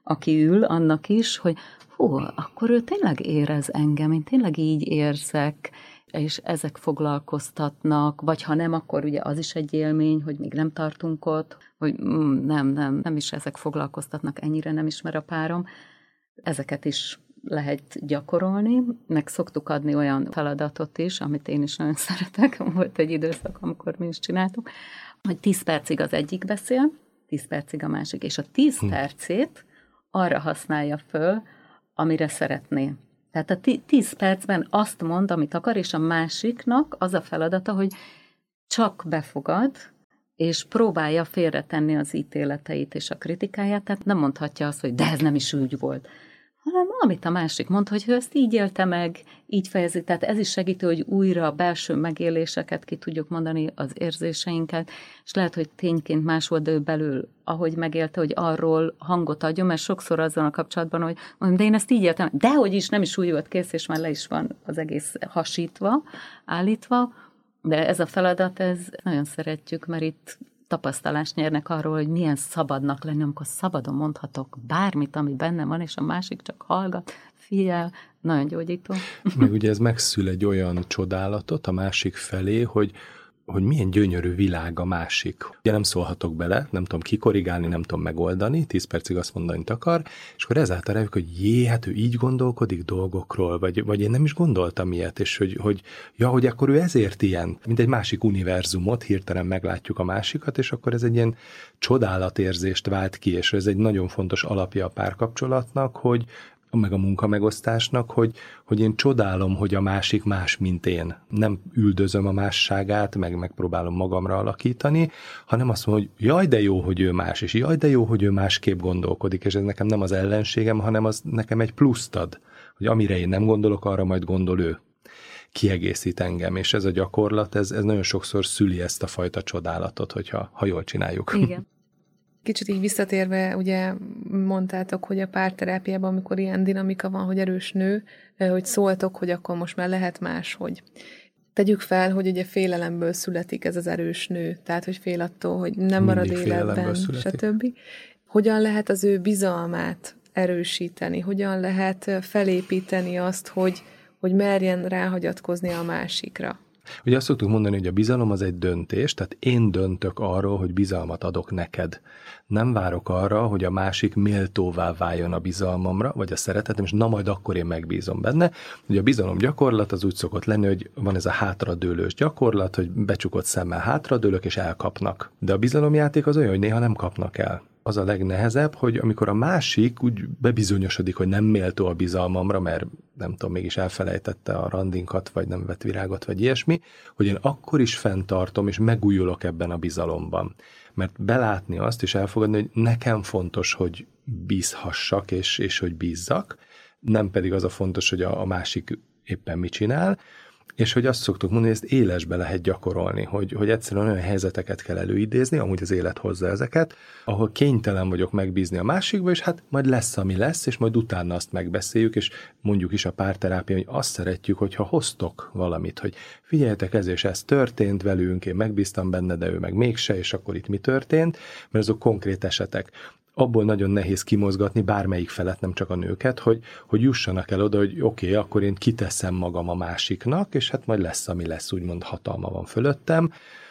aki ül, annak is, hogy hú, akkor ő tényleg érez engem, én tényleg így érzek, és ezek foglalkoztatnak, vagy ha nem, akkor ugye az is egy élmény, hogy még nem tartunk ott, hogy mm, nem, nem, nem is ezek foglalkoztatnak, ennyire nem ismer a párom. Ezeket is lehet gyakorolni, meg szoktuk adni olyan feladatot is, amit én is nagyon szeretek, volt egy időszak, amikor mi is csináltuk, hogy tíz percig az egyik beszél, tíz percig a másik, és a tíz hm. percét arra használja föl, amire szeretné. Tehát a tíz percben azt mond, amit akar, és a másiknak az a feladata, hogy csak befogad, és próbálja félretenni az ítéleteit és a kritikáját, tehát nem mondhatja azt, hogy de ez nem is úgy volt, hanem amit a másik mond, hogy ő ezt így élte meg, így fejezi. Tehát ez is segítő, hogy újra a belső megéléseket ki tudjuk mondani, az érzéseinket, és lehet, hogy tényként más volt, de ő belül, ahogy megélte, hogy arról hangot adjon, mert sokszor azzal a kapcsolatban, hogy mondom, de én ezt így éltem, dehogy is, nem is úgy volt kész, és már le is van az egész hasítva, állítva, de ez a feladat, ez nagyon szeretjük, mert itt tapasztalást nyernek arról, hogy milyen szabadnak lenni, amikor szabadon mondhatok bármit, ami bennem van, és a másik csak hallgat, figyel, nagyon gyógyító. Meg ugye ez megszül egy olyan csodálatot a másik felé, hogy hogy milyen gyönyörű világ a másik. Ugye nem szólhatok bele, nem tudom kikorrigálni, nem tudom megoldani, tíz percig azt mondani, amit akar, és akkor ezáltal rájövök, hogy jé, hát ő így gondolkodik dolgokról, vagy, vagy én nem is gondoltam ilyet, és hogy, hogy ja, hogy akkor ő ezért ilyen, mint egy másik univerzumot, hirtelen meglátjuk a másikat, és akkor ez egy ilyen csodálatérzést vált ki, és ez egy nagyon fontos alapja a párkapcsolatnak, hogy meg a munkamegosztásnak, hogy, hogy én csodálom, hogy a másik más, mint én. Nem üldözöm a másságát, meg megpróbálom magamra alakítani, hanem azt mondom, hogy jaj, de jó, hogy ő más, és jaj, de jó, hogy ő másképp gondolkodik, és ez nekem nem az ellenségem, hanem az nekem egy pluszt ad, hogy amire én nem gondolok, arra majd gondol ő. Kiegészít engem, és ez a gyakorlat, ez, ez nagyon sokszor szüli ezt a fajta csodálatot, hogyha ha jól csináljuk. Igen. Kicsit így visszatérve, ugye mondtátok, hogy a párterápiában, amikor ilyen dinamika van, hogy erős nő, hogy szóltok, hogy akkor most már lehet máshogy. Tegyük fel, hogy ugye félelemből születik ez az erős nő, tehát hogy fél attól, hogy nem marad életben, stb. Hogyan lehet az ő bizalmát erősíteni? Hogyan lehet felépíteni azt, hogy, hogy merjen ráhagyatkozni a másikra? Ugye azt szoktuk mondani, hogy a bizalom az egy döntés, tehát én döntök arról, hogy bizalmat adok neked. Nem várok arra, hogy a másik méltóvá váljon a bizalmamra, vagy a szeretetem, és na majd akkor én megbízom benne. Ugye a bizalom gyakorlat az úgy szokott lenni, hogy van ez a hátradőlős gyakorlat, hogy becsukott szemmel hátradőlök, és elkapnak. De a bizalomjáték az olyan, hogy néha nem kapnak el. Az a legnehezebb, hogy amikor a másik úgy bebizonyosodik, hogy nem méltó a bizalmamra, mert nem tudom, mégis elfelejtette a randinkat, vagy nem vett virágot, vagy ilyesmi, hogy én akkor is fenntartom, és megújulok ebben a bizalomban. Mert belátni azt, és elfogadni, hogy nekem fontos, hogy bízhassak, és, és hogy bízzak, nem pedig az a fontos, hogy a, a másik éppen mit csinál, és hogy azt szoktuk mondani, hogy ezt élesbe lehet gyakorolni, hogy, hogy egyszerűen olyan helyzeteket kell előidézni, amúgy az élet hozza ezeket, ahol kénytelen vagyok megbízni a másikba, és hát majd lesz, ami lesz, és majd utána azt megbeszéljük, és mondjuk is a párterápia, hogy azt szeretjük, hogyha hoztok valamit, hogy figyeljetek, ez és ez történt velünk, én megbíztam benne, de ő meg mégse, és akkor itt mi történt, mert azok konkrét esetek. Abból nagyon nehéz kimozgatni bármelyik felet, nem csak a nőket, hogy, hogy jussanak el oda, hogy oké, okay, akkor én kiteszem magam a másiknak, és hát majd lesz, ami lesz, úgymond hatalma van fölöttem,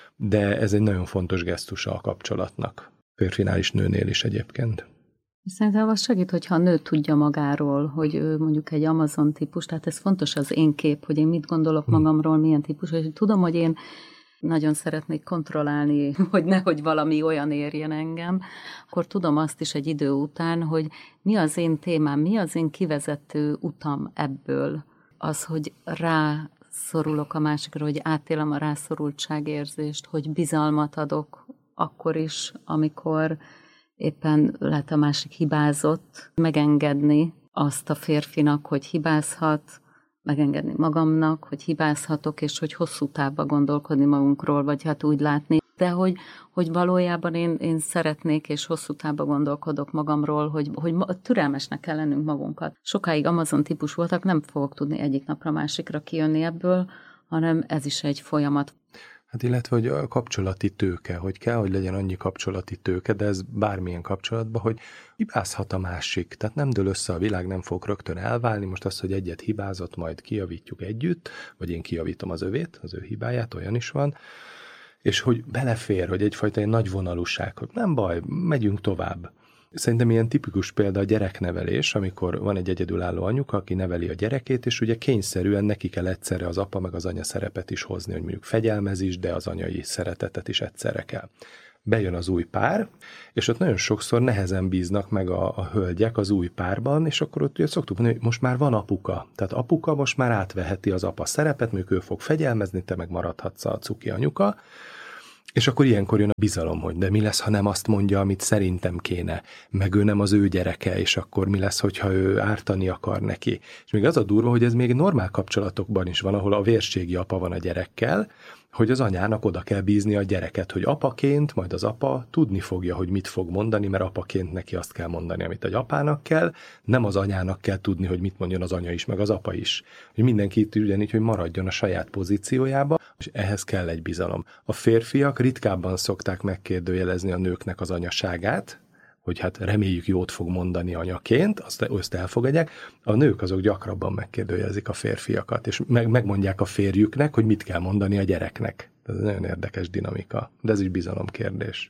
de ez egy nagyon fontos gesztusa a kapcsolatnak. Férfinál is, nőnél is egyébként. Szerintem az segít, hogyha a nő tudja magáról, hogy ő mondjuk egy Amazon típus, tehát ez fontos az én kép, hogy én mit gondolok magamról, milyen típus, és tudom, hogy én nagyon szeretnék kontrollálni, hogy nehogy valami olyan érjen engem, akkor tudom azt is egy idő után, hogy mi az én témám, mi az én kivezető utam ebből. Az, hogy rászorulok a másikra, hogy átélem a rászorultságérzést, hogy bizalmat adok akkor is, amikor éppen lehet a másik hibázott, megengedni azt a férfinak, hogy hibázhat, megengedni magamnak, hogy hibázhatok, és hogy hosszú távba gondolkodni magunkról, vagy hát úgy látni. De hogy, hogy valójában én, én szeretnék, és hosszú távba gondolkodok magamról, hogy, hogy türelmesnek kell lennünk magunkat. Sokáig Amazon típus voltak, nem fogok tudni egyik napra másikra kijönni ebből, hanem ez is egy folyamat. Hát illetve, hogy a kapcsolati tőke, hogy kell, hogy legyen annyi kapcsolati tőke, de ez bármilyen kapcsolatban, hogy hibázhat a másik. Tehát nem dől össze a világ, nem fog rögtön elválni. Most az, hogy egyet hibázott, majd kijavítjuk együtt, vagy én kijavítom az övét, az ő hibáját, olyan is van. És hogy belefér, hogy egyfajta egy nagy vonalúság, hogy nem baj, megyünk tovább. Szerintem ilyen tipikus példa a gyereknevelés, amikor van egy egyedülálló anyuka, aki neveli a gyerekét, és ugye kényszerűen neki kell egyszerre az apa meg az anya szerepet is hozni, hogy mondjuk fegyelmez is, de az anyai szeretetet is egyszerre kell. Bejön az új pár, és ott nagyon sokszor nehezen bíznak meg a, a hölgyek az új párban, és akkor ott ugye szoktuk mondani, hogy most már van apuka. Tehát apuka most már átveheti az apa szerepet, mondjuk ő fog fegyelmezni, te meg maradhatsz a cuki anyuka. És akkor ilyenkor jön a bizalom, hogy de mi lesz, ha nem azt mondja, amit szerintem kéne, meg ő nem az ő gyereke, és akkor mi lesz, hogyha ő ártani akar neki. És még az a durva, hogy ez még normál kapcsolatokban is van, ahol a vérségi apa van a gyerekkel, hogy az anyának oda kell bízni a gyereket, hogy apaként, majd az apa tudni fogja, hogy mit fog mondani, mert apaként neki azt kell mondani, amit egy apának kell, nem az anyának kell tudni, hogy mit mondjon az anya is, meg az apa is. Hogy mindenki itt ugyanígy, hogy maradjon a saját pozíciójába, és ehhez kell egy bizalom. A férfiak ritkábban szokták megkérdőjelezni a nőknek az anyaságát, hogy hát reméljük jót fog mondani anyaként, azt, azt elfogadják. A nők azok gyakrabban megkérdőjelezik a férfiakat, és meg, megmondják a férjüknek, hogy mit kell mondani a gyereknek. Ez egy nagyon érdekes dinamika, de ez is bizalomkérdés.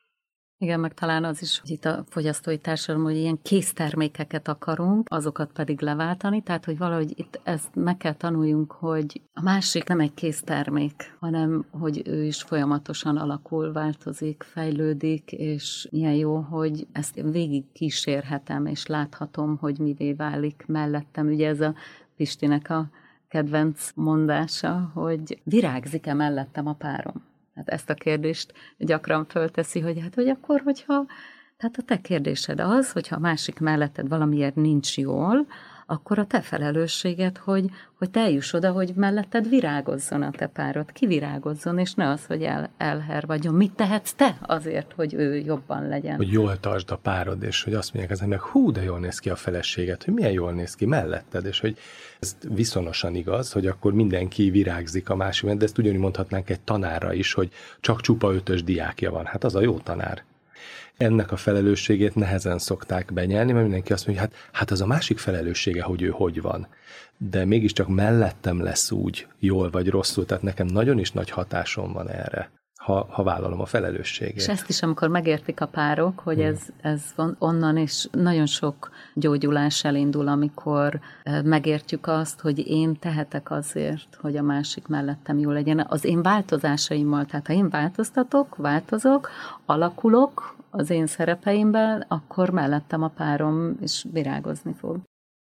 Igen, meg talán az is, hogy itt a fogyasztói társadalom, hogy ilyen késztermékeket akarunk, azokat pedig leváltani, tehát hogy valahogy itt ezt meg kell tanuljunk, hogy a másik nem egy késztermék, hanem hogy ő is folyamatosan alakul, változik, fejlődik, és milyen jó, hogy ezt végig kísérhetem, és láthatom, hogy mivé válik mellettem. Ugye ez a Pistinek a kedvenc mondása, hogy virágzik-e mellettem a párom? Hát ezt a kérdést gyakran fölteszi, hogy hát, hogy akkor, hogyha, tehát a te kérdésed az, hogyha a másik melletted valamiért nincs jól, akkor a te felelősséged, hogy, hogy te eljuss oda, hogy melletted virágozzon a te párod, kivirágozzon, és ne az, hogy el, elhervadjon. Mit tehetsz te azért, hogy ő jobban legyen? Hogy jól tartsd a párod, és hogy azt mondják az emberek, hú, de jól néz ki a feleséged, hogy milyen jól néz ki melletted, és hogy ez viszonosan igaz, hogy akkor mindenki virágzik a másik, de ezt ugyanúgy mondhatnánk egy tanárra is, hogy csak csupa ötös diákja van. Hát az a jó tanár. Ennek a felelősségét nehezen szokták benyelni, mert mindenki azt mondja, hogy hát, hát az a másik felelőssége, hogy ő hogy van. De mégiscsak mellettem lesz úgy, jól vagy rosszul, tehát nekem nagyon is nagy hatásom van erre, ha, ha vállalom a felelősségét. És ezt is, amikor megértik a párok, hogy hmm. ez, ez van onnan, és nagyon sok gyógyulás elindul, amikor megértjük azt, hogy én tehetek azért, hogy a másik mellettem jó legyen. Az én változásaimmal, tehát ha én változtatok, változok, alakulok az én szerepeimben, akkor mellettem a párom is virágozni fog.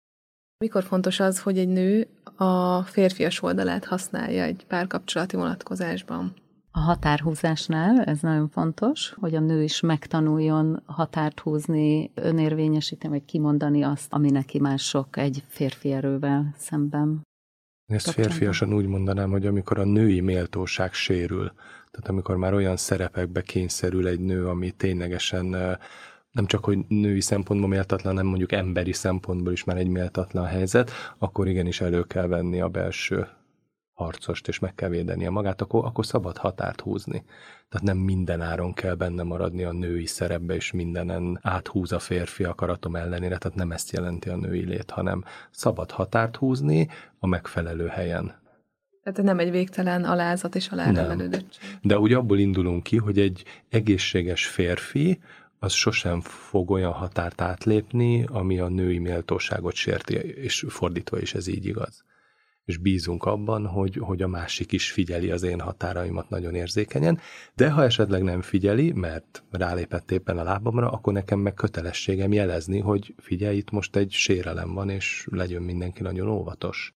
Mikor fontos az, hogy egy nő a férfias oldalát használja egy párkapcsolati vonatkozásban? A határhúzásnál ez nagyon fontos, hogy a nő is megtanuljon határt húzni, önérvényesíteni, vagy kimondani azt, ami neki mások egy férfi erővel szemben. Ezt férfiasan úgy mondanám, hogy amikor a női méltóság sérül, tehát amikor már olyan szerepekbe kényszerül egy nő, ami ténylegesen nem csak, hogy női szempontból méltatlan, hanem mondjuk emberi szempontból is már egy méltatlan helyzet, akkor igenis elő kell venni a belső harcost, és meg kell védenie magát, akkor, akkor szabad határt húzni. Tehát nem minden áron kell benne maradni a női szerepbe, és mindenen áthúz a férfi akaratom ellenére, tehát nem ezt jelenti a női lét, hanem szabad határt húzni a megfelelő helyen. Tehát nem egy végtelen alázat és alárendelődöttség. De úgy abból indulunk ki, hogy egy egészséges férfi az sosem fog olyan határt átlépni, ami a női méltóságot sérti, és fordítva is ez így igaz. És bízunk abban, hogy, hogy a másik is figyeli az én határaimat nagyon érzékenyen, de ha esetleg nem figyeli, mert rálépett éppen a lábamra, akkor nekem meg kötelességem jelezni, hogy figyelj, itt most egy sérelem van, és legyen mindenki nagyon óvatos.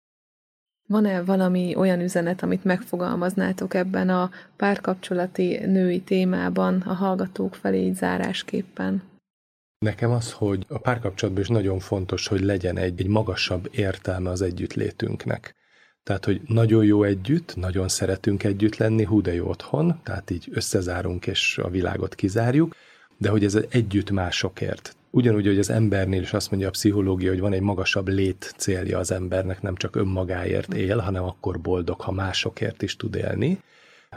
Van-e valami olyan üzenet, amit megfogalmaznátok ebben a párkapcsolati női témában a hallgatók felé így zárásképpen? Nekem az, hogy a párkapcsolatban is nagyon fontos, hogy legyen egy, egy magasabb értelme az együttlétünknek. Tehát, hogy nagyon jó együtt, nagyon szeretünk együtt lenni, hú de jó otthon, tehát így összezárunk és a világot kizárjuk, de hogy ez együtt másokért. Ugyanúgy, hogy az embernél is azt mondja a pszichológia, hogy van egy magasabb lét célja az embernek, nem csak önmagáért él, hanem akkor boldog, ha másokért is tud élni.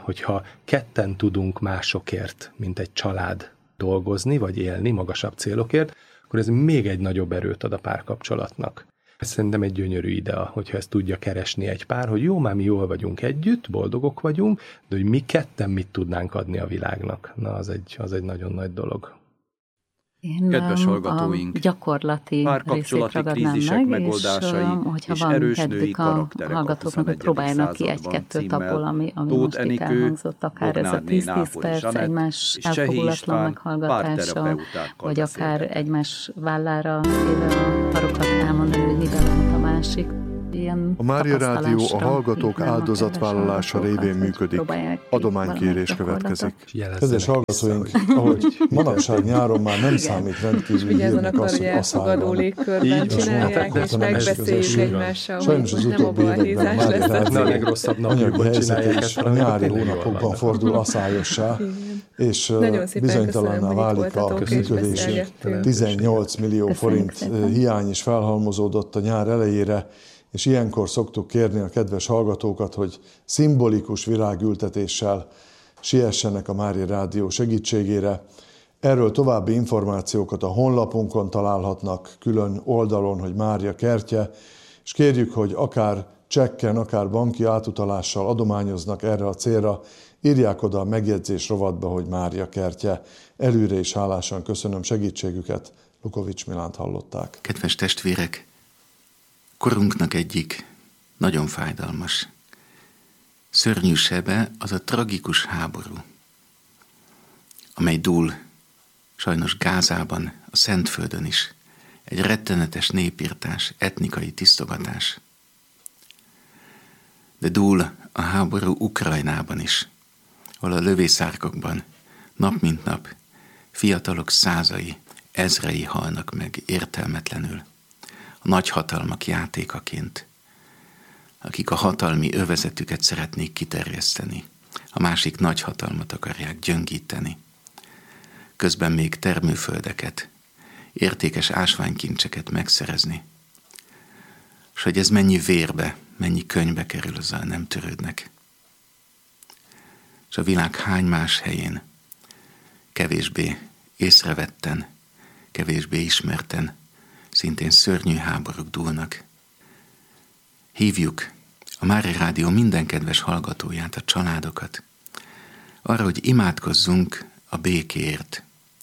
hogyha ketten tudunk másokért, mint egy család dolgozni, vagy élni magasabb célokért, akkor ez még egy nagyobb erőt ad a párkapcsolatnak. Ez szerintem egy gyönyörű idea, hogyha ezt tudja keresni egy pár, hogy jó, már mi jól vagyunk együtt, boldogok vagyunk, de hogy mi ketten mit tudnánk adni a világnak. Na, az egy, az egy nagyon nagy dolog. Én Kedves hallgatóink, a gyakorlati párkapcsolati krízisek megoldásai és, és erős női karakterek a huszonegyedik próbálnak ki egy-kettőt abból, ami, ami most itt elhangzott, akár ez a tíz-tíz perc egymás elfogulatlan meghallgatása, vagy akár egymás vállára téve a parokat elmondani, hogy mivel van a másik. A Mária Rádió a hallgatók áldozatvállalása révén működik. Adománykérés következik. Kedves hallgatóink, ahogy manapság nyáron már nem számít rendkívül hírnek az, hogy elfogadó légkörben csinálják, és megbeszéljük egymással, sajnos az utóbbi években a Mária Rádió anyagi helyzet és a nyári hónapokban fordul aszályossá, és bizonytalanná válik a működésünk. tizennyolc millió forint hiány is felhalmozódott a nyár elejére, és ilyenkor szoktuk kérni a kedves hallgatókat, hogy szimbolikus virágültetéssel siessenek a Mária Rádió segítségére. Erről további információkat a honlapunkon találhatnak, külön oldalon, hogy Mária kertje, és kérjük, hogy akár csekken, akár banki átutalással adományoznak erre a célra, írják oda a megjegyzés rovatba, hogy Mária kertje. Előre is hálásan köszönöm segítségüket. Lukovics Milánt hallották. Kedves testvérek! Korunknak egyik nagyon fájdalmas, szörnyű sebe az a tragikus háború, amely dúl sajnos Gázában, a Szentföldön is, egy rettenetes népirtás, etnikai tisztogatás. De dúl a háború Ukrajnában is, ahol a lövészárkokban nap mint nap fiatalok százai, ezrei halnak meg értelmetlenül. A nagyhatalmak játékaként, akik a hatalmi övezetüket szeretnék kiterjeszteni, a másik nagyhatalmat akarják gyöngíteni. Közben még termőföldeket, értékes ásványkincseket megszerezni. És hogy ez mennyi vérbe, mennyi könyvbe kerül, azzal nem törődnek. És a világ hány más helyén, kevésbé észrevetten, kevésbé ismerten, szintén szörnyű háborúk dúlnak. Hívjuk a Mária Rádió minden kedves hallgatóját, a családokat, arra, hogy imádkozzunk a békéért.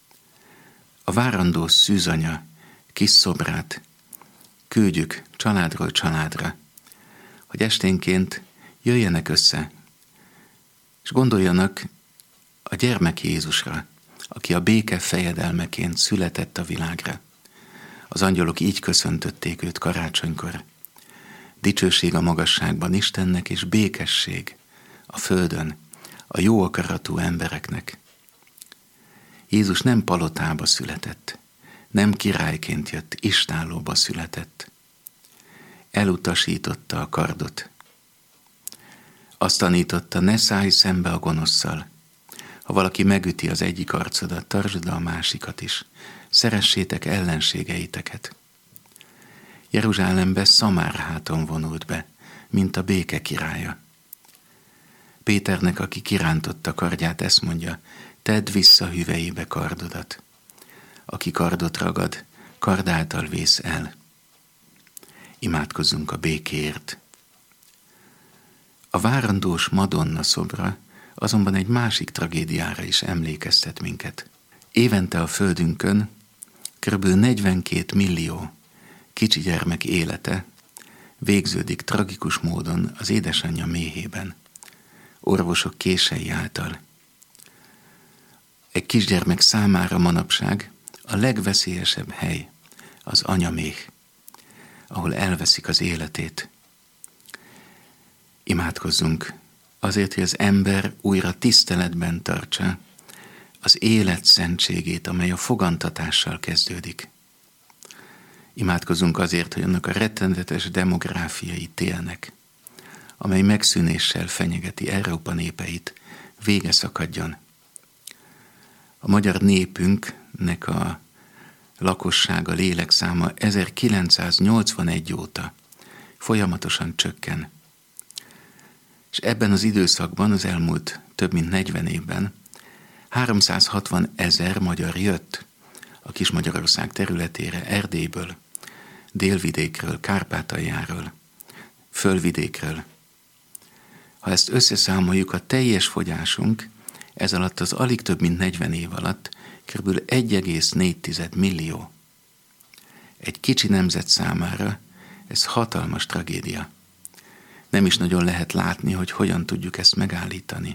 A várandó szűzanya kis szobrát küldjük családról családra, hogy esténként jöjjenek össze, és gondoljanak a gyermek Jézusra, aki a béke fejedelmeként született a világra. Az angyalok így köszöntötték őt karácsonykor. Dicsőség a magasságban Istennek, és békesség a földön, a jó akaratú embereknek. Jézus nem palotába született, nem királyként jött, istállóba született. Elutasította a kardot. Azt tanította, ne szállj szembe a gonoszszal. Ha valaki megüti az egyik arcodat, tartsd a másikat is. Szeressétek ellenségeiteket. Jeruzsálembe Szamárháton vonult be, mint a béke királya. Péternek, aki kirántotta kardját, ezt mondja, tedd vissza hüvelyébe kardodat. Aki kardot ragad, kard által vész el. Imádkozzunk a békéért. A várandós Madonna szobra azonban egy másik tragédiára is emlékeztet minket. Évente a földünkön körülbelül negyvenkét millió kicsi gyermek élete végződik tragikus módon az édesanyja méhében, orvosok kései által. Egy kisgyermek számára manapság a legveszélyesebb hely az anyaméh, ahol elveszik az életét. Imádkozzunk azért, hogy az ember újra tiszteletben tartsa az élet szentségét, amely a fogantatással kezdődik. Imádkozunk azért, hogy annak a rettenetes demográfiai télnek, amely megszűnéssel fenyegeti Európa népeit, vége szakadjon. A magyar népünknek a lakossága, lélekszáma ezerkilencszáznyolcvanegy óta folyamatosan csökken. És ebben az időszakban, az elmúlt több mint negyven évben háromszázhatvan ezer magyar jött a Kis-Magyarország területére Erdélyből, Délvidékről, Kárpátaljáról, Fölvidékről. Ha ezt összeszámoljuk, a teljes fogyásunk ez alatt az alig több mint negyven év alatt kb. egy egész négy millió. Egy kicsi nemzet számára ez hatalmas tragédia. Nem is nagyon lehet látni, hogy hogyan tudjuk ezt megállítani.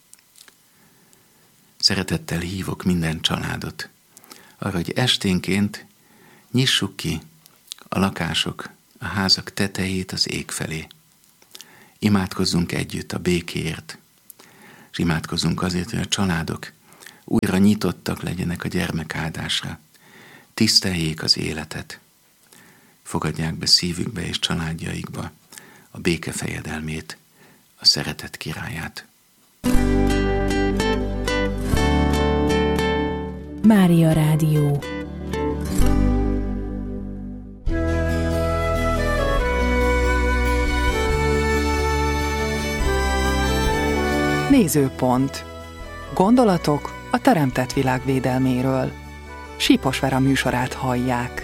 Szeretettel hívok minden családot arra, hogy esténként nyissuk ki a lakások, a házak tetejét az ég felé. Imádkozzunk együtt a békéért, és imádkozzunk azért, hogy a családok újra nyitottak legyenek a gyermekáldásra, tiszteljék az életet, fogadják be szívükbe és családjaikba a béke fejedelmét, a szeretet királyát. Mária Rádió. Nézőpont. Gondolatok a teremtett világ védelméről. Sípos Vera műsorát hallják.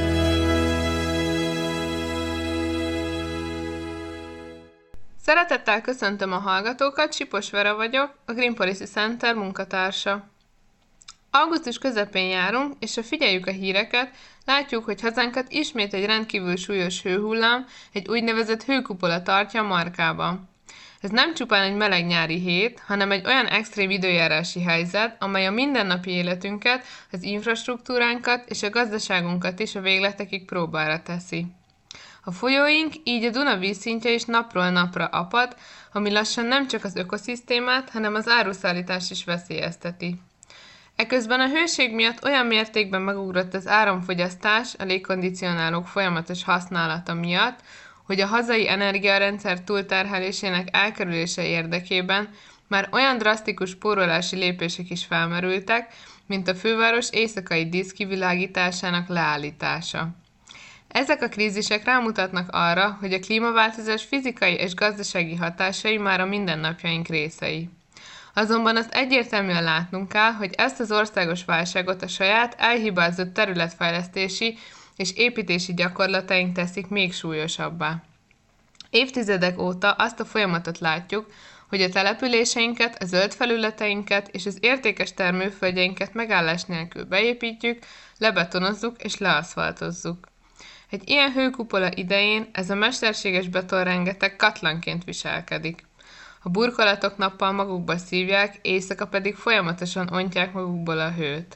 Szeretettel köszöntöm a hallgatókat, Sípos Vera vagyok, a Green Policy Center munkatársa. Augusztus közepén járunk, és ha figyeljük a híreket, látjuk, hogy hazánkat ismét egy rendkívül súlyos hőhullám, egy úgynevezett hőkupola tartja a markában. Ez nem csupán egy meleg nyári hét, hanem egy olyan extrém időjárási helyzet, amely a mindennapi életünket, az infrastruktúránkat és a gazdaságunkat is a végletekig próbára teszi. A folyóink, így a Duna vízszintje is napról napra apad, ami lassan nem csak az ökoszisztémát, hanem az áruszállítást is veszélyezteti. Eközben a hőség miatt olyan mértékben megugrott az áramfogyasztás a légkondicionálók folyamatos használata miatt, hogy a hazai energiarendszer túlterhelésének elkerülése érdekében már olyan drasztikus spórolási lépések is felmerültek, mint a főváros éjszakai díszkivilágításának leállítása. Ezek a krízisek rámutatnak arra, hogy a klímaváltozás fizikai és gazdasági hatásai már a mindennapjaink részei. Azonban azt egyértelműen látnunk kell, hogy ezt az országos válságot a saját elhibázott területfejlesztési és építési gyakorlataink teszik még súlyosabbá. Évtizedek óta azt a folyamatot látjuk, hogy a településeinket, a zöld felületeinket és az értékes termőföldjeinket megállás nélkül beépítjük, lebetonozzuk és leaszfaltozzuk. Egy ilyen hőkupola idején ez a mesterséges betonrengeteg katlanként viselkedik. A burkolatok nappal magukba szívják, éjszaka pedig folyamatosan ontják magukból a hőt.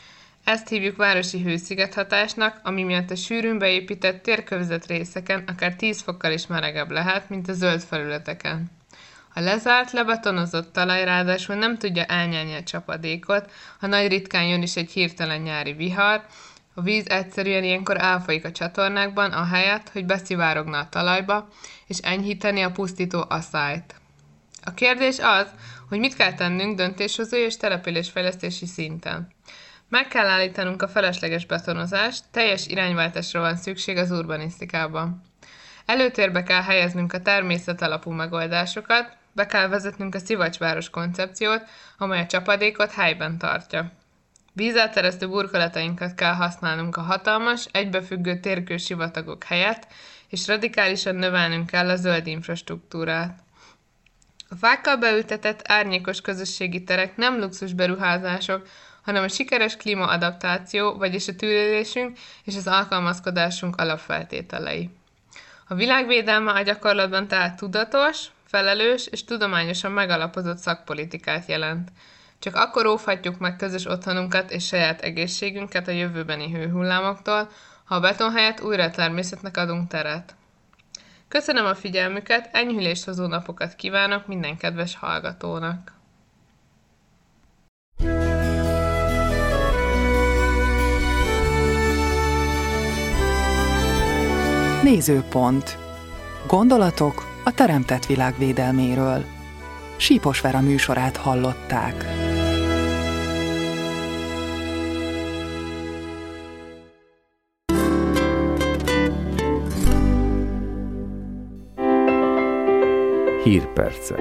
Ezt hívjuk városi hőszigethatásnak, ami miatt a sűrűn beépített térkövezet részeken akár tíz fokkal is melegebb lehet, mint a zöld felületeken. A lezárt, lebetonozott talaj ráadásul nem tudja elnyelni a csapadékot, ha nagy ritkán jön is egy hirtelen nyári vihar, a víz egyszerűen ilyenkor elfolyik a csatornákban, ahelyett, hogy beszivárogna a talajba, és enyhíteni a pusztító aszályt. A kérdés az, hogy mit kell tennünk döntéshozói és településfejlesztési szinten. Meg kell állítanunk a felesleges betonozást, teljes irányváltásra van szükség az urbanisztikában. Előtérbe kell helyeznünk a természet alapú megoldásokat, be kell vezetnünk a szivacsváros koncepciót, amely a csapadékot helyben tartja. Vízelteresztő burkolatainkat kell használnunk a hatalmas, egybefüggő térkő sivatagok helyett, és radikálisan növelnünk kell a zöld infrastruktúrát. A fákkal beültetett árnyékos közösségi terek nem luxus beruházások, hanem a sikeres klímaadaptáció, vagyis a túlélésünk és az alkalmazkodásunk alapfeltételei. A világvédelme a gyakorlatban tehát tudatos, felelős és tudományosan megalapozott szakpolitikát jelent. Csak akkor óvhatjuk meg közös otthonunkat és saját egészségünket a jövőbeni hőhullámoktól, ha a beton helyett újra természetnek adunk teret. Köszönöm a figyelmüket, enyhülést hozó napokat kívánok minden kedves hallgatónak! Nézőpont. Gondolatok a teremtett világ védelméről. Sípos Vera műsorát hallották. Hírpercek.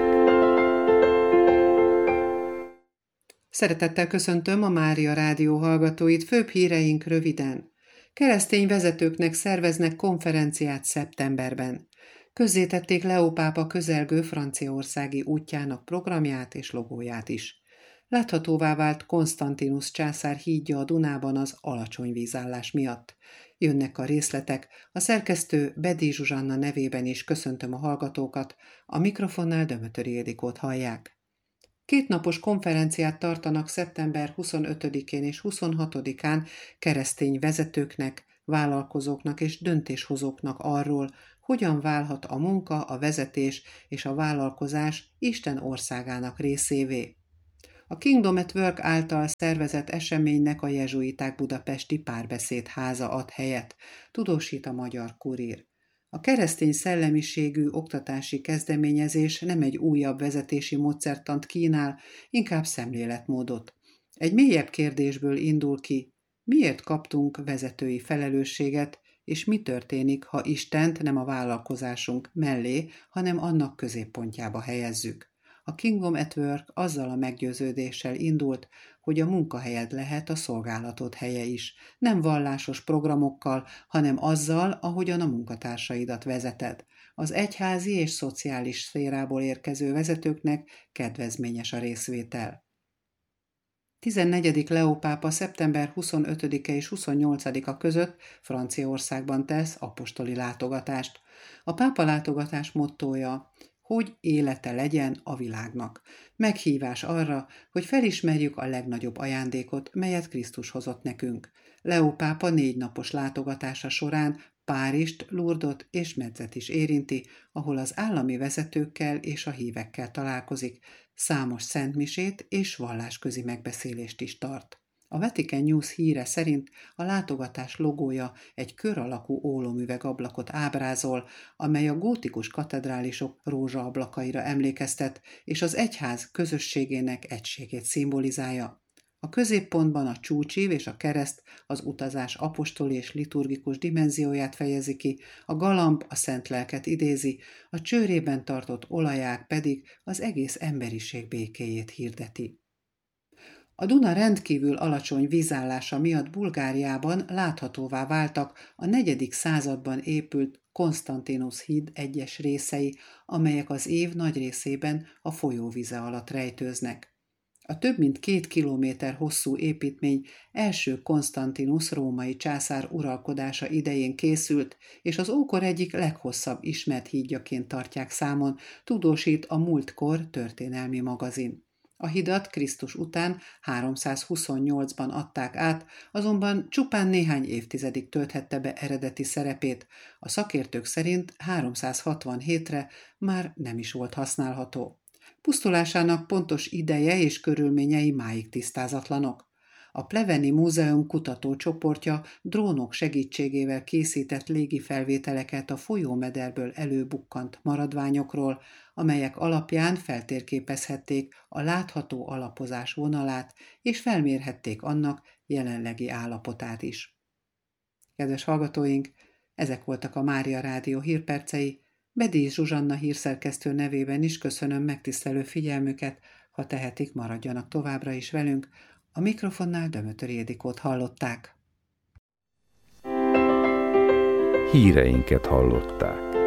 Szeretettel köszöntöm a Mária Rádió hallgatóit, főbb híreink röviden. Keresztény vezetőknek szerveznek konferenciát szeptemberben. Közzétették Leó pápa közelgő franciaországi útjának programját és logóját is. Láthatóvá vált Konstantinus császár hídja a Dunában az alacsony vízállás miatt. Jönnek a részletek, a szerkesztő Bedi Zsuzsanna nevében is köszöntöm a hallgatókat, a mikrofonnál Dömötöri Ildikót hallják. Kétnapos konferenciát tartanak szeptember huszonötödikén és huszonhatodikán keresztény vezetőknek, vállalkozóknak és döntéshozóknak arról, hogyan válhat a munka, a vezetés és a vállalkozás Isten országának részévé. A Kingdom at Work által szervezett eseménynek a jezsuiták budapesti párbeszédháza ad helyet, tudósít a Magyar Kurír. A keresztény szellemiségű oktatási kezdeményezés nem egy újabb vezetési módszertant kínál, inkább szemléletmódot. Egy mélyebb kérdésből indul ki, miért kaptunk vezetői felelősséget, és mi történik, ha Istent nem a vállalkozásunk mellé, hanem annak középpontjába helyezzük. A Kingdom at Work azzal a meggyőződéssel indult, hogy a munkahelyed lehet a szolgálatod helye is, nem vallásos programokkal, hanem azzal, ahogyan a munkatársaidat vezeted. Az egyházi és szociális szférából érkező vezetőknek kedvezményes a részvétel. tizennegyedik Leó pápa szeptember huszonötödike és huszonnyolcadika között Franciaországban tesz apostoli látogatást. A pápa látogatás mottója, hogy élete legyen a világnak. Meghívás arra, hogy felismerjük a legnagyobb ajándékot, melyet Krisztus hozott nekünk. Leó pápa négy napos látogatása során Párizst, Lourdot és Medzet is érinti, ahol az állami vezetőkkel és a hívekkel találkozik, számos szentmisét és vallásközi megbeszélést is tart. A Vatican News híre szerint a látogatás logója egy kör alakú ólomüvegablakot ábrázol, amely a gótikus katedrálisok rózsaablakaira emlékeztet, és az egyház közösségének egységét szimbolizálja. A középpontban a csúcsiv és a kereszt az utazás apostoli és liturgikus dimenzióját fejezi ki, a galamb a szent lelket idézi, a csőrében tartott olaják pedig az egész emberiség békéjét hirdeti. A Duna rendkívül alacsony vízállása miatt Bulgáriában láthatóvá váltak a negyedik században épült Konstantinus híd egyes részei, amelyek az év nagy részében a folyóvize alatt rejtőznek. A több mint két kilométer hosszú építmény első Konstantinus római császár uralkodása idején készült, és az ókor egyik leghosszabb ismert hídjaként tartják számon, tudósít a Múltkor történelmi magazin. A hidat Krisztus után háromszázhuszonnyolcban adták át, azonban csupán néhány évtizedig tölthette be eredeti szerepét. A szakértők szerint háromszázhatvanhétre már nem is volt használható. Pusztulásának pontos ideje és körülményei máig tisztázatlanok. A Pleveni Múzeum kutatócsoportja drónok segítségével készített légifelvételeket a folyómederből előbukkant maradványokról, amelyek alapján feltérképezhették a látható alapozás vonalát, és felmérhették annak jelenlegi állapotát is. Kedves hallgatóink, ezek voltak a Mária Rádió hírpercei. Bedi Zsuzsanna hírszerkesztő nevében is köszönöm megtisztelő figyelmüket, ha tehetik, maradjanak továbbra is velünk. A mikrofonnál Dömötöri Ildikót hallották. Híreinket hallották.